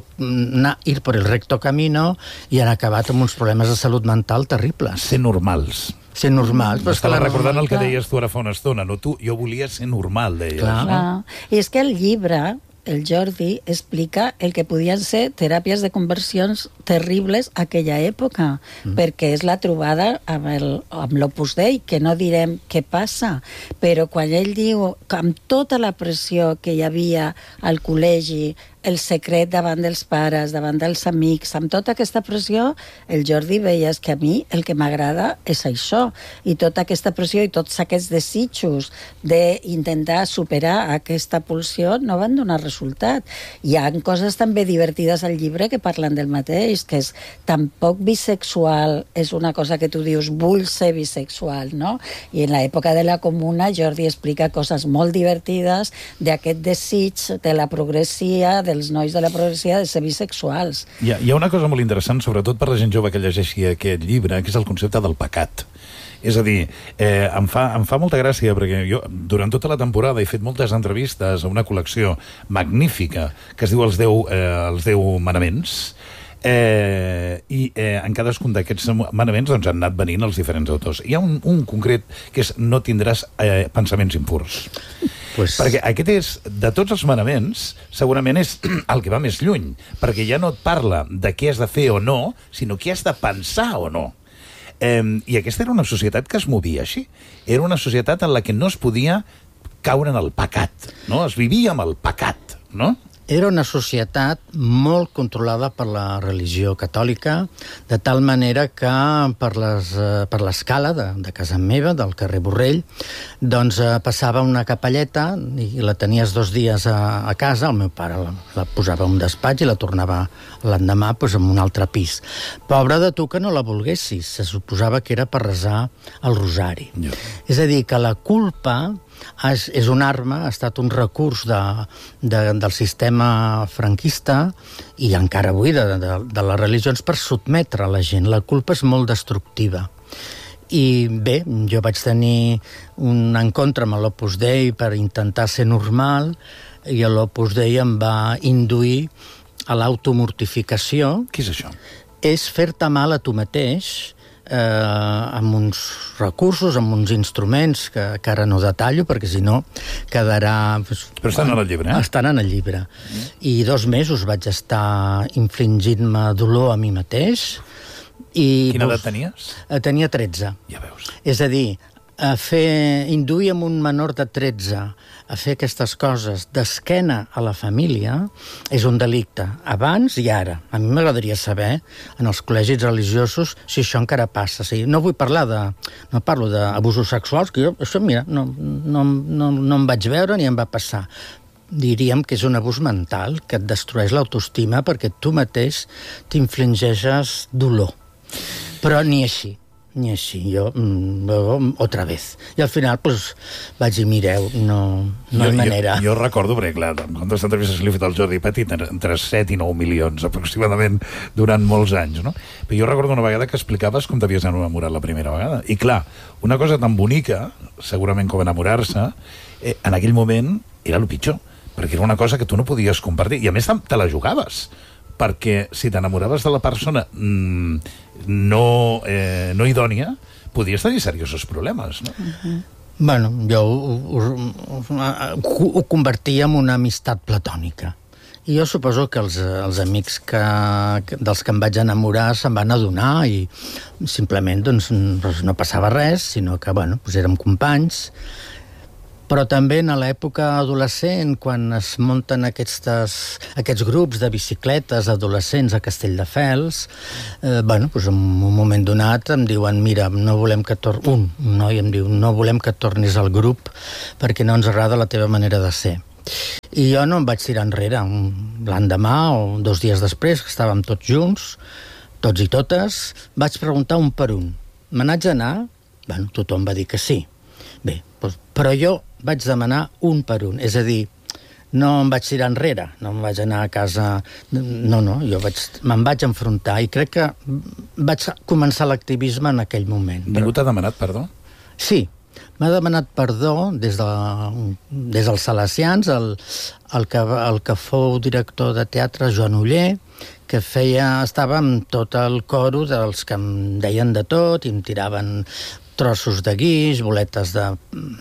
ir per el recto camino i han acabat amb uns problemes de salut mental terribles. Ser normals. Ser normal. Estava recordant el que deies tu ara fa una estona, no? Jo volia ser normal, deies. Clar. I és que el llibre, el Jordi, explica el que podien ser teràpies de conversions terribles a aquella època, perquè és la trobada amb l'Opus Dei, que no direm què passa, però quan ell diu que amb tota la pressió que hi havia al col·legi, el secret davant dels pares, davant dels amics, amb tota aquesta pressió, el Jordi veia que a mi el que m'agrada és això, i tota aquesta pressió i tots aquests desitjos d'intentar superar aquesta pulsió no van donar resultat. Hi ha coses també divertides al llibre que parlen del mateix, que és tampoc bisexual, és una cosa que tu dius, vull ser bisexual, no? I en l'època de la Comuna, Jordi explica coses molt divertides d'aquest desig de la progressia, dels nois de la progressia de ser bisexuals. Hi ha una cosa molt interessant, sobretot per la gent jove que llegeixi aquest llibre, que és el concepte del pecat. És a dir, em fa molta gràcia, perquè jo durant tota la temporada he fet moltes entrevistes a una col·lecció magnífica que es diu Els 10 manaments, i en cadascun d'aquests manaments doncs, han anat venint els diferents autors. Hi ha un concret que és no tindràs pensaments impurs. Perquè aquest és, de tots els manaments, segurament és el que va més lluny, perquè ja no et parla de què has de fer o no, sinó què has de pensar o no. I aquesta era una societat que es movia així. Era una societat en la que no es podia caure en el pecat, no? Es vivia amb el pecat, no? Era una societat molt controlada per la religió catòlica, de tal manera que per l'escala de casa meva, del carrer Borrell, doncs passava una capelleta i la tenies 2 dies a casa. El meu pare la posava en un despatx i la tornava l'endemà en un altre pis. Pobra de tu que no la volguessis. Se suposava que era per resar el rosari. És a dir, que la culpa és una arma, ha estat un recurs del sistema franquista i encara avui de les religions per sotmetre la gent. La culpa és molt destructiva. I bé, jo vaig tenir un encontre amb l'Opus Dei per intentar ser normal i l'Opus Dei em va induir a l'automortificació. Què és això? És fer-te mal a tu mateix amb uns recursos, amb uns instruments que ara no detallo, perquè si no quedarà... Però estan en el llibre, Estan en el llibre. I 2 mesos vaig estar infligint-me dolor a mi mateix. Quina edat tenies? Tenia 13. Ja veus. És a dir, induir amb un menor de 13 a fer aquestes coses d'esquena a la família és un delicte, abans i ara. A mi m'agradaria saber, en els col·legis religiosos, si això encara passa. No vull parlar no parlo d'abusos sexuals, que jo, això, mira, no em vaig veure ni em va passar. Diríem que és un abús mental, que et destrueix l'autoestima perquè tu mateix t'infligeixes dolor. Però ni així. ni així. Jo, otra vez. I al final, pues, vaig dir, mireu, no hi manera. Jo recordo, perquè clar, quantes entrevistes li he fet al Jordi Petit, entre 7 i 9 milions aproximadament durant molts anys, no? Però jo recordo una vegada que explicaves com t'havies enamorat la primera vegada. I clar, una cosa tan bonica, segurament com enamorar-se, en aquell moment era el pitjor, perquè era una cosa que tu no podies compartir, i a més te la jugaves, perquè si t'enamoraves de la persona no idònia, podies tenir seriosos problemes, no? Bueno, jo ho convertia en una amistat platònica. I jo suposo que els amics dels que em vaig enamorar se'n van adonar i simplement doncs, no passava res, sinó que érem companys. Però també en l'època adolescent, quan es munten aquests grups de bicicletes adolescents a Castelldefels, en un moment donat em diuen, mira, no volem que un noi em diu, no volem que tornis al grup perquè no ens agrada la teva manera de ser. I jo no em vaig tirar enrere. L'endemà o 2 dies després, que estàvem tots junts, tots i totes, vaig preguntar un per un. Me n'haig d'anar? Tothom va dir que sí. Bé, però jo vaig demanar un per un. És a dir, no em vaig tirar enrere, no em vaig anar a casa... No, jo me'n vaig enfrontar i crec que vaig començar l'activisme en aquell moment. Ningú t'ha demanat perdó? Sí, m'ha demanat perdó des dels Salesians, el que fou director de teatre, Joan Oller, que estava amb tot el coro dels que em deien de tot i em tiraven trossos de guix, boletes de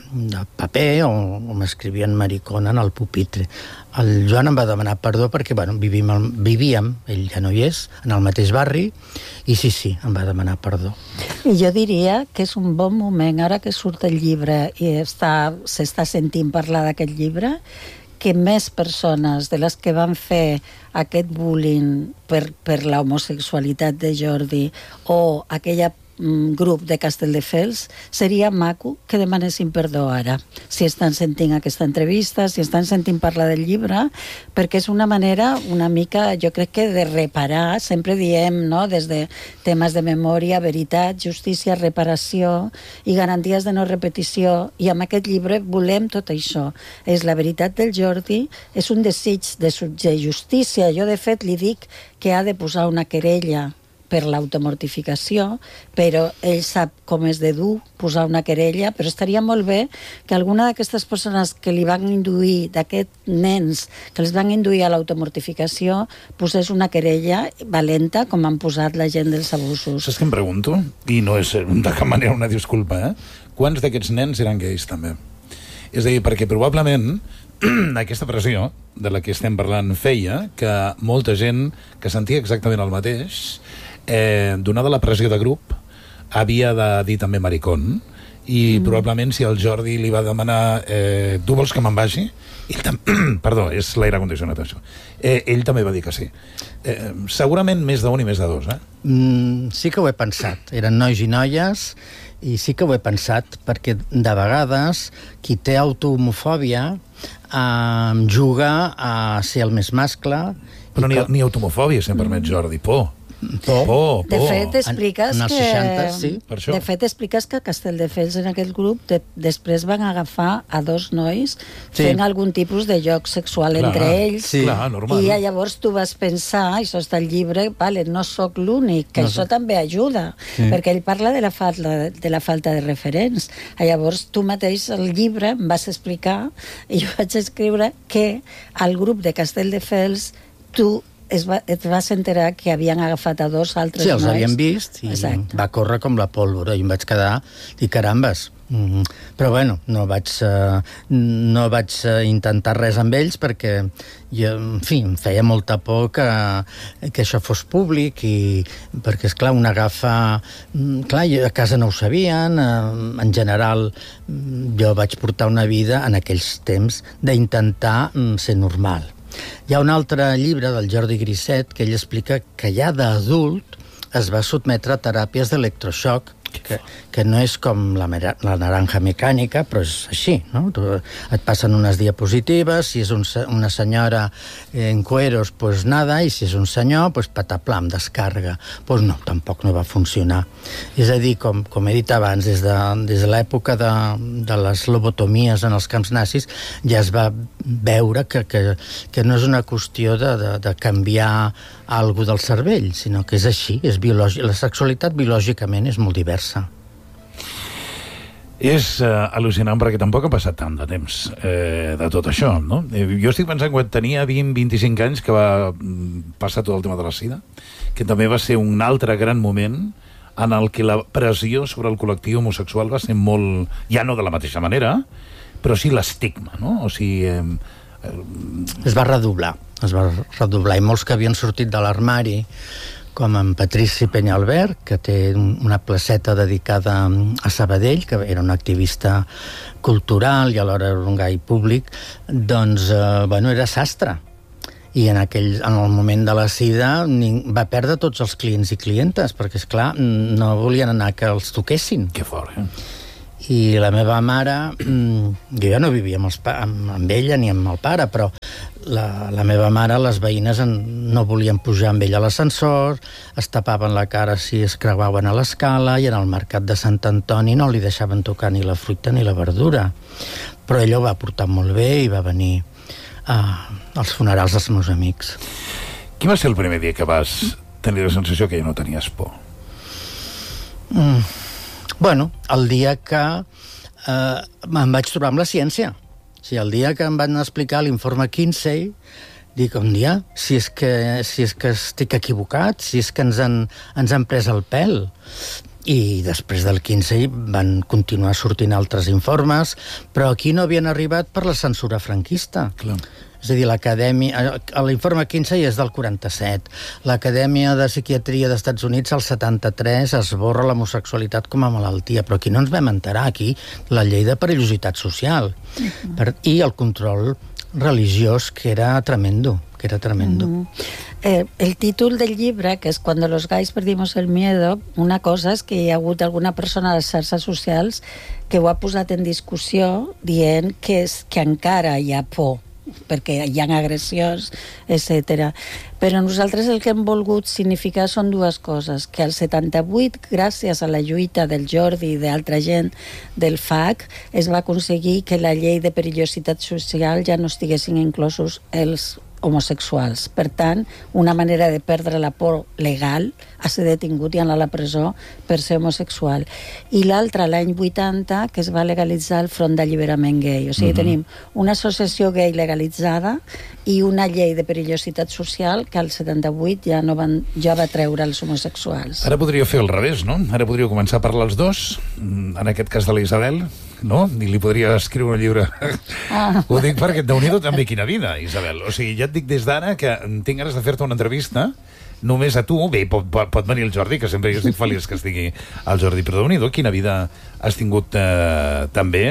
paper o m'escrivien maricona en el pupitre. El Joan em va demanar perdó perquè vivíem, ell ja no hi és, en el mateix barri, i sí, em va demanar perdó. I jo diria que és un bon moment, ara que surt el llibre i s'està sentint parlar d'aquest llibre, que més persones de les que van fer aquest bullying per la homosexualitat de Jordi o aquella grup de Castelldefels, seria maco que demanessin perdó ara, si estan sentint aquesta entrevista, si estan sentint parlar del llibre, perquè és una manera una mica, jo crec que de reparar, sempre diem, no?, des de temes de memòria, veritat, justícia, reparació i garanties de no repetició, i amb aquest llibre volem tot això. És la veritat del Jordi, és un desig de justícia. Jo, de fet, li dic que ha de posar una querella per l'automortificació, però ell sap com és de dur posar una querella, però estaria molt bé que alguna d'aquestes persones que li van induir, d'aquests nens que els van induir a l'automortificació, posés una querella valenta, com han posat la gent dels abusos. Saps què em pregunto? I no és de cap manera una disculpa, Quants d'aquests nens eren gais, també? És a dir, perquè probablement aquesta pressió de la que estem parlant feia que molta gent que sentia exactament el mateix, donada la pressió de grup, havia de dir també maricón, i probablement si el Jordi li va demanar tu vols que me'n vagi? Perdó, és l'aire condicionat, això. Ell també va dir que sí. Segurament més d'un i més de dos, Sí que ho he pensat. Eren nois i noies, i sí que ho he pensat, perquè de vegades qui té autohomofòbia juga a ser el més mascle. Però ni automofòbia, si em permet, Jordi, por. De fet, expliques en els 60, sí, per això. De fet, expliques que Castelldefels en aquest grup després van agafar a 2 nois fent algun tipus de joc sexual entre ells. Clar, normal. I llavors tu vas pensar, això està al llibre, no sóc l'únic, que això també ajuda, perquè ell parla de la falta de referents. Llavors tu mateix al llibre em vas explicar, i jo vaig escriure que al grup de Castelldefels tu et vas enterar que havien agafat a 2 altres nois. Sí, els havien vist i va córrer com la pólvora i em vaig quedar i carambes. Però bueno, no vaig intentar res amb ells perquè en fi, em feia molta por que això fos públic, i perquè esclar, un agafa clar, a casa no ho sabien, en general jo vaig portar una vida en aquells temps d'intentar ser normal. Hi ha un altre llibre del Jordi Griset que ell explica que ja d'adult es va sotmetre a teràpies d'electroxoc que no és com la naranja mecànica, però és així, no? Et passen unes diapositives, si és una senyora en cueros, pues nada, i si és un senyor, pues pataplam, descarga. Pues no, tampoc no va funcionar. És a dir, com he dit abans, des de l'època de les lobotomies en els camps nazis, ja es va veure que no és una qüestió de canviar alguna del cervell, sinó que és així, és biològic. La sexualitat biològicament és molt diversa. És al·lucinant perquè tampoc ha passat tant de temps de tot això, no? Jo estic pensant quan tenia 20-25 anys que va passar tot el tema de la sida, que també va ser un altre gran moment en el que la pressió sobre el col·lectiu homosexual va ser molt, ja no de la mateixa manera, però sí l'estigma, no? O sigui... Es va redoblar, i molts que havien sortit de l'armari, com en Patrici Peñalver, que té una placeta dedicada a Sabadell, que era un activista cultural i alhora era un gai públic, doncs, era sastre. I en el moment de la sida va perdre tots els clients i clientes, perquè, esclar, no volien anar que els toquessin. Que fort, I la meva mare, jo ja no vivia amb ella ni amb el pare, però la meva mare, les veïnes no volien pujar amb ella a l'ascensor, es tapaven la cara si es creuaven a l'escala, i en el mercat de Sant Antoni no li deixaven tocar ni la fruita ni la verdura. Però ella ho va portar molt bé i va venir als funerals dels meus amics. Quin va ser el primer dia que vas tenir la sensació que ja no tenies por? Bueno, el dia que em vaig trobar amb la ciència. O sigui, el dia que em van explicar l'informe Kinsey, dic, un dia, si és que estic equivocat, si és que ens han pres el pèl. I després del Kinsey van continuar sortint altres informes, però aquí no havien arribat per la censura franquista. Clar. És a dir, l'informe Kinsey és del 47. L'Acadèmia de Psiquiatria dels Estats Units, al 73, esborra l'homosexualitat com a malaltia, però aquí no ens vam enterar, aquí la llei de perillositat social i el control religiós, que era tremendo. El títol del llibre, que és Cuando los gays perdimos el miedo, una cosa és que hi ha hagut alguna persona a les xarxes socials que ho ha posat en discussió dient que encara hi ha por perquè hi ha agressions, etc. Però nosaltres el que hem volgut significar són dues coses, que al 78, gràcies a la lluita del Jordi i d'altra gent del FAC, es va aconseguir que la llei de perillositat social ja no estiguessin inclosos els homosexuals. Per tant, una manera de perdre la por legal a ser detingut i anar a la presó per ser homosexual. I l'altra, l'any 80, que es va legalitzar el Front d'Alliberament Gai. O sigui, tenim una associació gay legalitzada i una llei de perillositat social que al 78 ja va treure els homosexuals. Ara podria fer al revés, no? Ara podria començar a parlar els dos, en aquest cas de la Isabel, no? I li podria escriure un llibre. Ho dic perquè Déu-n'hi-do també quina vida, Isabel. O sigui, ja et dic des d'ara que tinc ganes de fer-te una entrevista només a tu. Bé, pot venir el Jordi, que sempre jo estic feliç que estigui el Jordi, però Déu-n'hi-do quina vida has tingut també.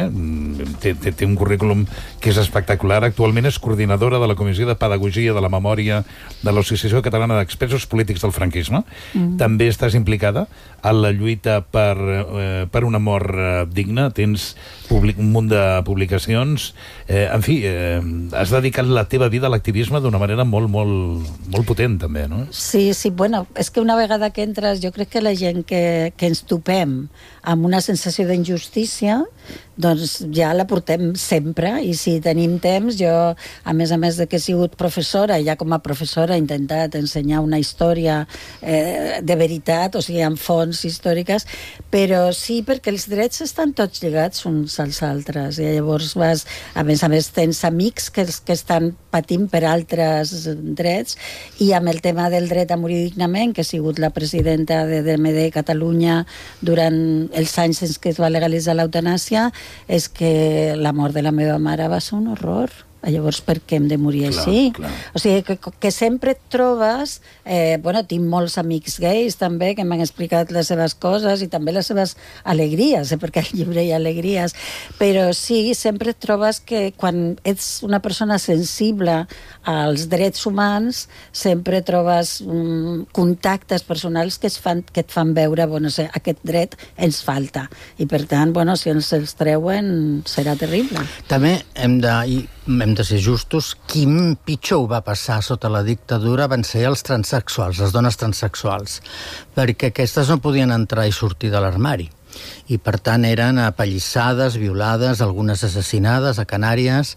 Té un currículum que és espectacular. Actualment és coordinadora de la Comissió de Pedagogia de la Memòria de l'Associació Catalana d'Expresos Polítics del Franquisme. També estàs implicada en la lluita per una mort digna. Tens un munt de publicacions. En fi, has dedicat la teva vida a l'activisme d'una manera molt, molt, molt potent, també, no? Sí, bueno, és que una vegada que entres, jo crec que la gent que ens topem amb una sensació d'injustícia, doncs ja la portem sempre, i si tenim temps, jo, a més de que he sigut professora, ja com a professora he intentat ensenyar una història de veritat, o sigui, amb fonts històriques, però sí, perquè els drets estan tots lligats uns als altres, i llavors a més tens amics que estan patint per altres drets, i amb el tema del dret a morir dignament, que he sigut la presidenta de DMD Catalunya durant els anys en què es va legalitzar l'eutanàsia, és que la mort de la meva mare va ser un horror. Llavors, per què hem de morir així? O sigui, que sempre et trobes... tinc molts amics gais, també, que m'han explicat les seves coses i també les seves alegries, perquè al llibre hi ha alegries. Però sí, sempre et trobes que quan ets una persona sensible als drets humans, sempre trobes contactes personals que et fan veure, aquest dret ens falta. I, per tant, si ens els treuen, serà terrible. També hem de ser justos, qui pitjor ho va passar sota la dictadura van ser els transsexuals, les dones transsexuals, perquè aquestes no podien entrar i sortir de l'armari. I, per tant, eren apallissades, violades, algunes assassinades a Canàries,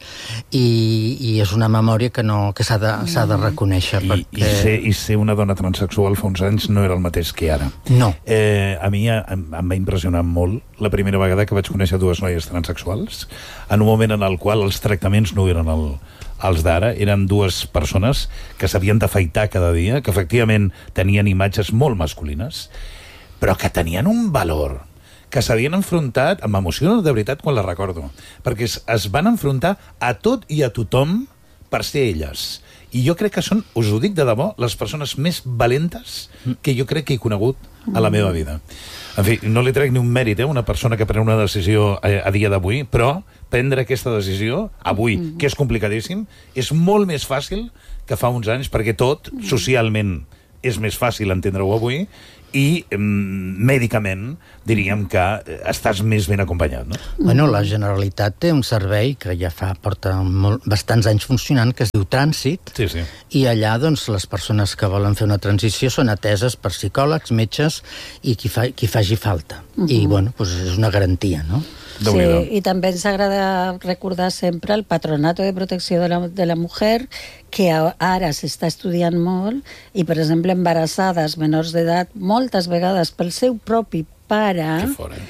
i és una memòria que s'ha de reconèixer. I ser una dona transsexual fa uns anys no era el mateix que ara. No. A mi em va impressionar molt la primera vegada que vaig conèixer dues noies transsexuals, en un moment en el qual els tractaments no eren els d'ara, eren dues persones que s'havien d'afaitar cada dia, que efectivament tenien imatges molt masculines, però que tenien un valor, que s'havien enfrontat, em emociona de veritat quan la recordo, perquè es van enfrontar a tot i a tothom per ser elles. I jo crec que són, us ho dic de debò, les persones més valentes que jo crec que he conegut a la meva vida. En fi, no li trec ni un mèrit, una persona que pren una decisió a dia d'avui, però prendre aquesta decisió avui, que és complicadíssim, és molt més fàcil que fa uns anys, perquè tot, socialment, és més fàcil entendre-ho avui, i mèdicament diríem que estàs més ben acompanyat, no? Bueno, la Generalitat té un servei que ja porta bastants anys funcionant, que es diu Trànsit, i allà doncs les persones que volen fer una transició són ateses per psicòlegs, metges i qui faci falta. I bueno, és una garantia, no? Sí, i també ens agrada recordar sempre el Patronato de Protecció de la Mujer, que ara s'està estudiant molt, i, per exemple, embarassades menors d'edat, moltes vegades pel seu propi pare,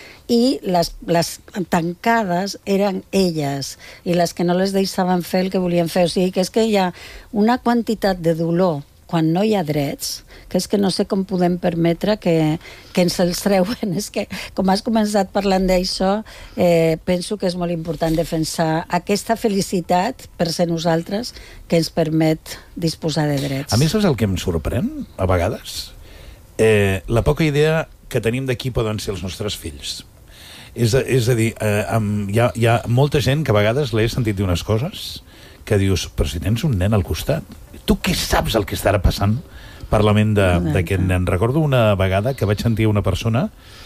i les tancades eren elles, i les que no les deixaven fer el que volien fer. O sigui, que és que hi ha una quantitat de dolor quan no hi ha drets, que és que no sé com podem permetre que ens els treuen. És que, com has començat parlant d'això, penso que és molt important defensar aquesta felicitat per ser nosaltres que ens permet disposar de drets. A més, és el que em sorprèn, a vegades, la poca idea que tenim de qui poden ser els nostres fills. És a dir, hi ha molta gent que a vegades l'he sentit dir unes coses que dius, però si tens un nen al costat, tu què saps el que estarà passant per la ment d'aquest nen? Recordo una vegada que vaig sentir una persona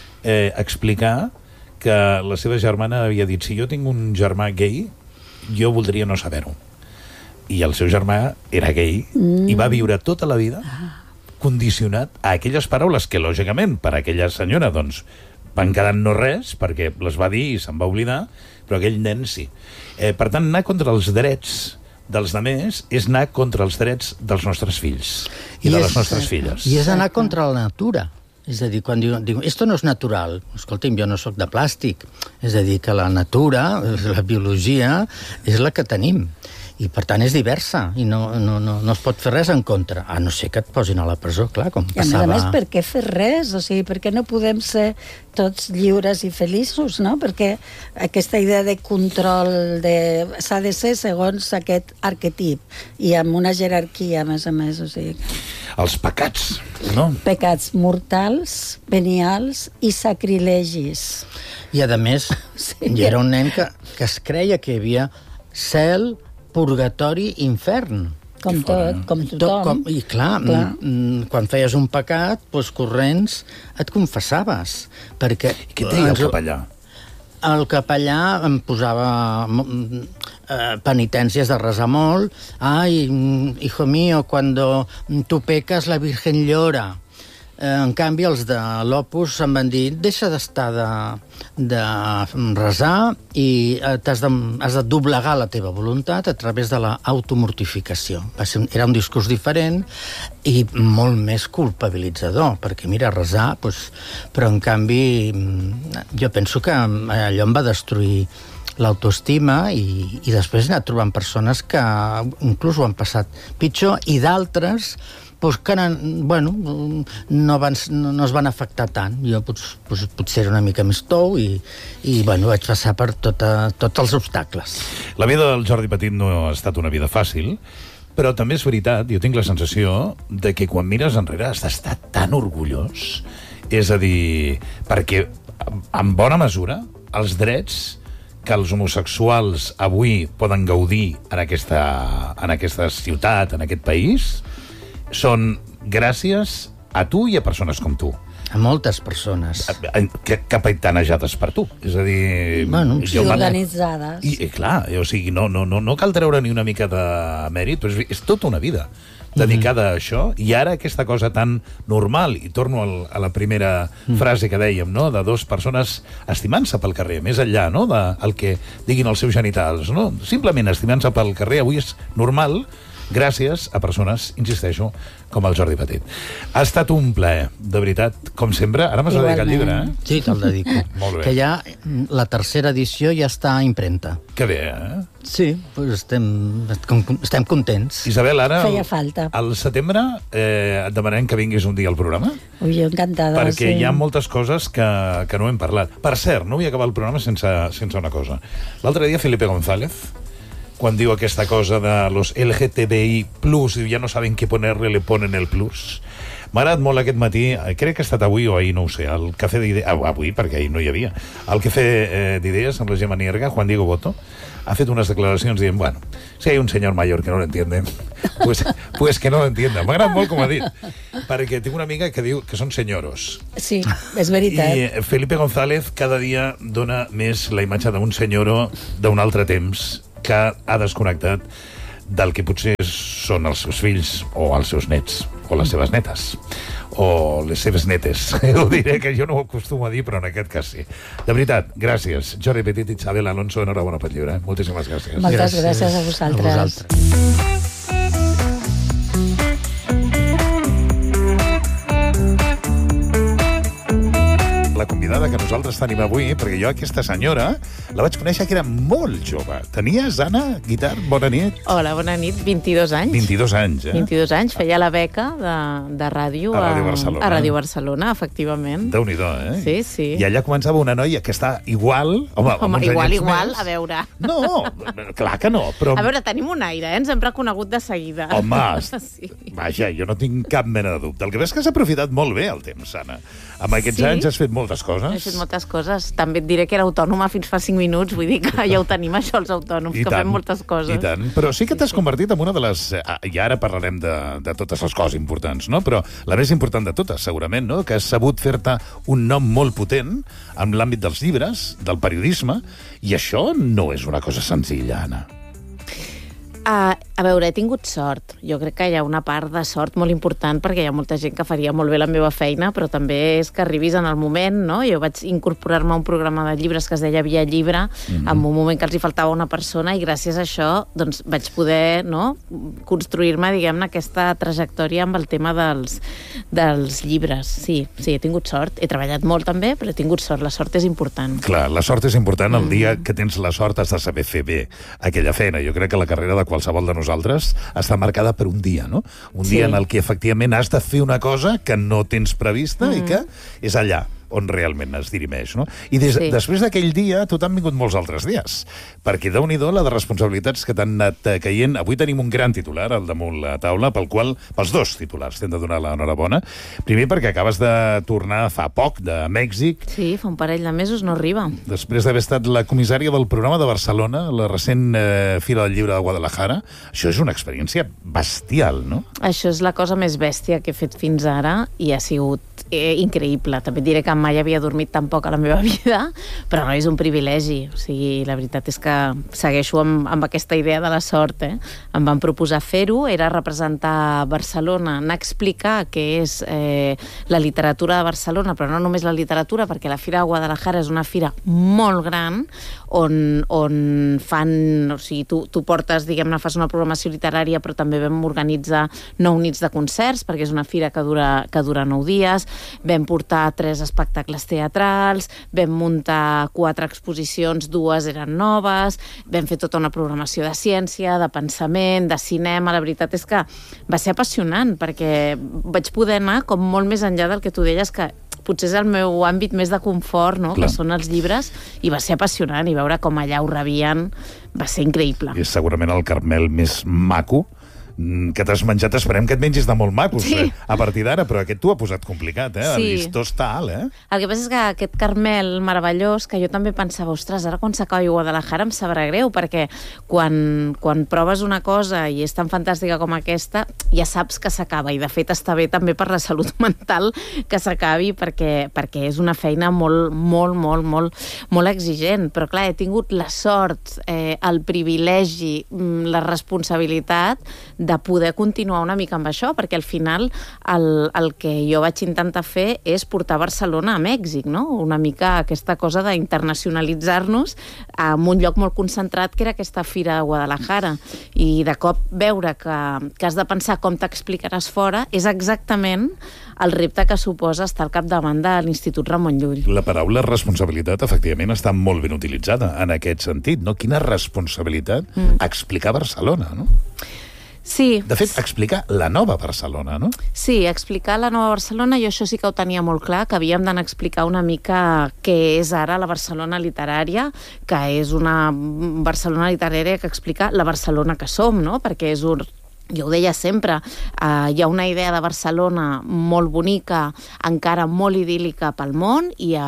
explicar que la seva germana havia dit, si jo tinc un germà gay, jo voldria no saber-ho. I el seu germà era gay i va viure tota la vida condicionat a aquelles paraules que, lògicament, per a aquella senyora, doncs, van quedar no res, perquè les va dir i se'n va oblidar, però aquell nen sí. Per tant, anar contra els drets dels altres és anar contra els drets dels nostres fills i de les nostres filles. I és anar contra la natura. És a dir, quan diu, esto no és natural, escolti'm, jo no sóc de plàstic. És a dir, que la natura, la biologia, és la que tenim. I, per tant, és diversa, i no es pot fer res en contra, a no ser que et posin a la presó, clar, com passava... I, a més, per què fer res? O sigui, per què no podem ser tots lliures i feliços, no? Perquè aquesta idea de control s'ha de ser segons aquest arquetip, i amb una jerarquia, a més, o sigui... Els pecats, no? Pecats mortals, venials i sacrilegis. I, a més, hi era un nen que es creia que hi havia cel, purgatori, infern. Com tot, com tothom. I clar, quan feies un pecat, doncs corrents et confessaves. Perquè... Què et deia el capellà? El capellà em posava penitències de resar molt. Ai, hijo mío, cuando tu pecas la Virgen llora. En canvi, els de l'Opus em van dir, deixa d'estar de resar i has de doblegar la teva voluntat a través de l'automortificació. Era un discurs diferent i molt més culpabilitzador, perquè mira, resar, però en canvi jo penso que allò em va destruir l'autoestima i després he anat trobant persones que inclús ho han passat pitjor i d'altres que no es van afectar tant. Jo potser era una mica més tou i vaig passar per tots els obstacles. La vida del Jordi Petit no ha estat una vida fàcil, però també és veritat, jo tinc la sensació de que quan mires enrere has d'estar tan orgullós. És a dir, perquè en bona mesura els drets que els homosexuals avui poden gaudir en aquesta ciutat, en aquest país, són gràcies a tu i a persones com tu. A moltes persones. Capitanejades per tu. És a dir... I organitzades. I clar, o sigui, no cal treure ni una mica de mèrit, però és tota una vida dedicada a això, i ara aquesta cosa tan normal, i torno a la primera frase que dèiem, no?, de dues persones estimant-se pel carrer, més enllà, no?, del que diguin els seus genitals, no? Simplement estimant-se pel carrer avui és normal, gràcies a persones, insisteixo, com el Jordi Petit. Ha estat un plaer, de veritat, com sempre. Ara m'has dedicat al llibre, eh? Sí, te'l dedico. Molt bé. Que ja la tercera edició ja està a impremta. Que bé, eh? Sí, estem contents. Isabel, ara, feia falta. Al setembre, et demanem que vinguis un dia al programa. Ui, jo encantada. Perquè hi ha moltes coses que no hem parlat. Per cert, no vull acabar el programa sense una cosa. L'altre dia, Felipe González, quan diu aquesta cosa de los LGTBI+, i ja no saben què ponerle, le ponen el plus. M'ha agradat molt aquest matí, crec que ha estat avui o ahir, no ho sé, al Cafè d'Idees, avui, perquè ahir no hi havia, al Cafè d'Idees, amb la Gemma Nierga, Juan Diego Boto, ha fet unes declaracions dient, bueno, si hay un señor mayor que no lo entiende, pues que no lo entienda. M'ha agradat molt com ha dit, perquè tinc una amiga que diu que són senyoros. Sí, és veritat. I Felipe González cada dia dona més la imatge d'un senyoro d'un altre temps, que ha desconnectat del que potser són els seus fills o els seus nets o les seves netes o les seves netes. Ho diré, que jo no ho acostumo a dir, però en aquest cas sí. De veritat, gràcies. Jordi Petit i Isabel Alonso, enhorabona pel llibre. Moltíssimes gràcies. Moltes gràcies a vosaltres. La convidada que nosaltres tenim avui, perquè jo aquesta senyora la vaig conèixer que era molt jove. Tenies, Anna Guitart? Bona nit. Hola, bona nit. 22 anys. 22 anys, eh? 22 anys. Feia la beca de ràdio a Ràdio Barcelona. A Ràdio Barcelona, efectivament. Déu-n'hi-do, eh? Sí, sí. I allà començava una noia que està igual... Home, igual, a veure. No, clar que no, però... A veure, tenim un aire, eh? Ens hem reconegut de seguida. Home, sí. Vaja, jo no tinc cap mena de dubte. El que ves que has aprofitat molt bé el temps, Anna. Amb aquests anys has fet moltes coses. He fet moltes coses. També et diré que era autònoma fins fa 5 minuts, vull dir que ja ho tenim, això, els autònoms, que fem moltes coses. I tant, però sí que t'has convertit en una de les... I ara parlarem de totes les coses importants, no? Però la més important de totes, segurament, no? Que has sabut fer-te un nom molt potent en l'àmbit dels llibres, del periodisme, i això no és una cosa senzilla, Anna. A veure, he tingut sort. Jo crec que hi ha una part de sort molt important perquè hi ha molta gent que faria molt bé la meva feina, però també és que arribis en el moment, no? Jo vaig incorporar-me a un programa de llibres que es deia Via Llibre, en un moment que els hi faltava una persona, i gràcies a això doncs, vaig poder, no?, construir-me, diguem-ne, aquesta trajectòria amb el tema dels llibres. Sí, he tingut sort. He treballat molt també, però he tingut sort. La sort és important. Clar, la sort és important. El dia que tens la sort has de saber fer bé aquella feina. Jo crec que la carrera de qualsevol de nosaltres està marcada per un dia, no? Un dia en el que efectivament has de fer una cosa que no tens prevista i que és allà on realment es dirimeix, no? I després d'aquell dia, a tu t'han vingut molts altres dies, perquè Déu-n'hi-do la de responsabilitats que t'han anat caient. Avui tenim un gran titular al damunt la taula, pels dos titulars t'hem de donar l'enhorabona. Primer perquè acabes de tornar fa poc de Mèxic. Sí, fa un parell de mesos, no arriba. Després d'haver estat la comissària del programa de Barcelona, la recent Fira del Llibre de Guadalajara. Això és una experiència bestial, no? Això és la cosa més bèstia que he fet fins ara i ha sigut increïble. També diré que mai havia dormit tan poc a la meva vida, però no és un privilegi. O sigui, la veritat és que segueixo amb aquesta idea de la sort, eh? Em van proposar fer-ho, era representar Barcelona, anar a explicar què és la literatura de Barcelona, però no només la literatura, perquè la Fira de Guadalajara és una fira molt gran, on fan, o sigui, tu portes, diguem-ne, fas una programació literària, però també vam organitzar 9 nits de concerts, perquè és una fira que dura 9 dies, vam portar 3 espectacles espectacles teatrals, vam muntar 4 exposicions, 2 eren noves, vam fer tota una programació de ciència, de pensament, de cinema. La veritat és que va ser apassionant, perquè vaig poder anar com molt més enllà del que tu deies, que potser és el meu àmbit més de confort, no? Que són els llibres, i va ser apassionant, i veure com allà ho rebien va ser increïble. És segurament el caramel més maco que t'has menjat. Esperem que et mengis de molt macos a partir d'ara, però aquest t'ho ha posat complicat, El llistó està alt, El que passa és que aquest caramel meravellós, que jo també pensava, ostres, ara quan s'acabi Guadalajara em sabrà greu, perquè quan proves una cosa i és tan fantàstica com aquesta, ja saps que s'acaba, i de fet està bé també per la salut mental que s'acabi, perquè és una feina molt, molt, molt, molt, molt exigent. Però clar, he tingut la sort, el privilegi, la responsabilitat de poder continuar una mica amb això, perquè al final el que jo vaig intentar fer és portar Barcelona a Mèxic, no? Una mica aquesta cosa d'internacionalitzar-nos en un lloc molt concentrat, que era aquesta fira de Guadalajara. I de cop veure que has de pensar com t'explicaràs fora és exactament el repte que suposa estar al capdavant de l'Institut Ramon Llull. La paraula responsabilitat, efectivament, està molt ben utilitzada en aquest sentit, no? Quina responsabilitat explicar Barcelona, no? Sí. De fet, explicar la nova Barcelona, no? Sí, explicar la nova Barcelona, jo això sí que ho tenia molt clar, que havíem d'anar a explicar una mica què és ara la Barcelona literària, que és una Barcelona literària que explica la Barcelona que som, no? Perquè és jo ho deia sempre, hi ha una idea de Barcelona molt bonica, encara molt idíl·lica pel món, i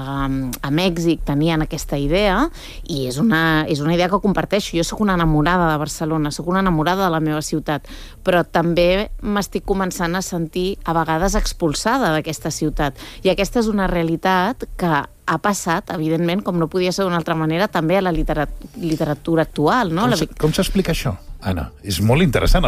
a Mèxic tenien aquesta idea, i és una idea que comparteixo. Jo sóc una enamorada de Barcelona, sóc una enamorada de la meva ciutat, però també m'estic començant a sentir a vegades expulsada d'aquesta ciutat. I aquesta és una realitat que ha passat, evidentment, com no podia ser d'una altra manera, també a la literatura actual, no? Com s'explica això, Anna? És molt interessant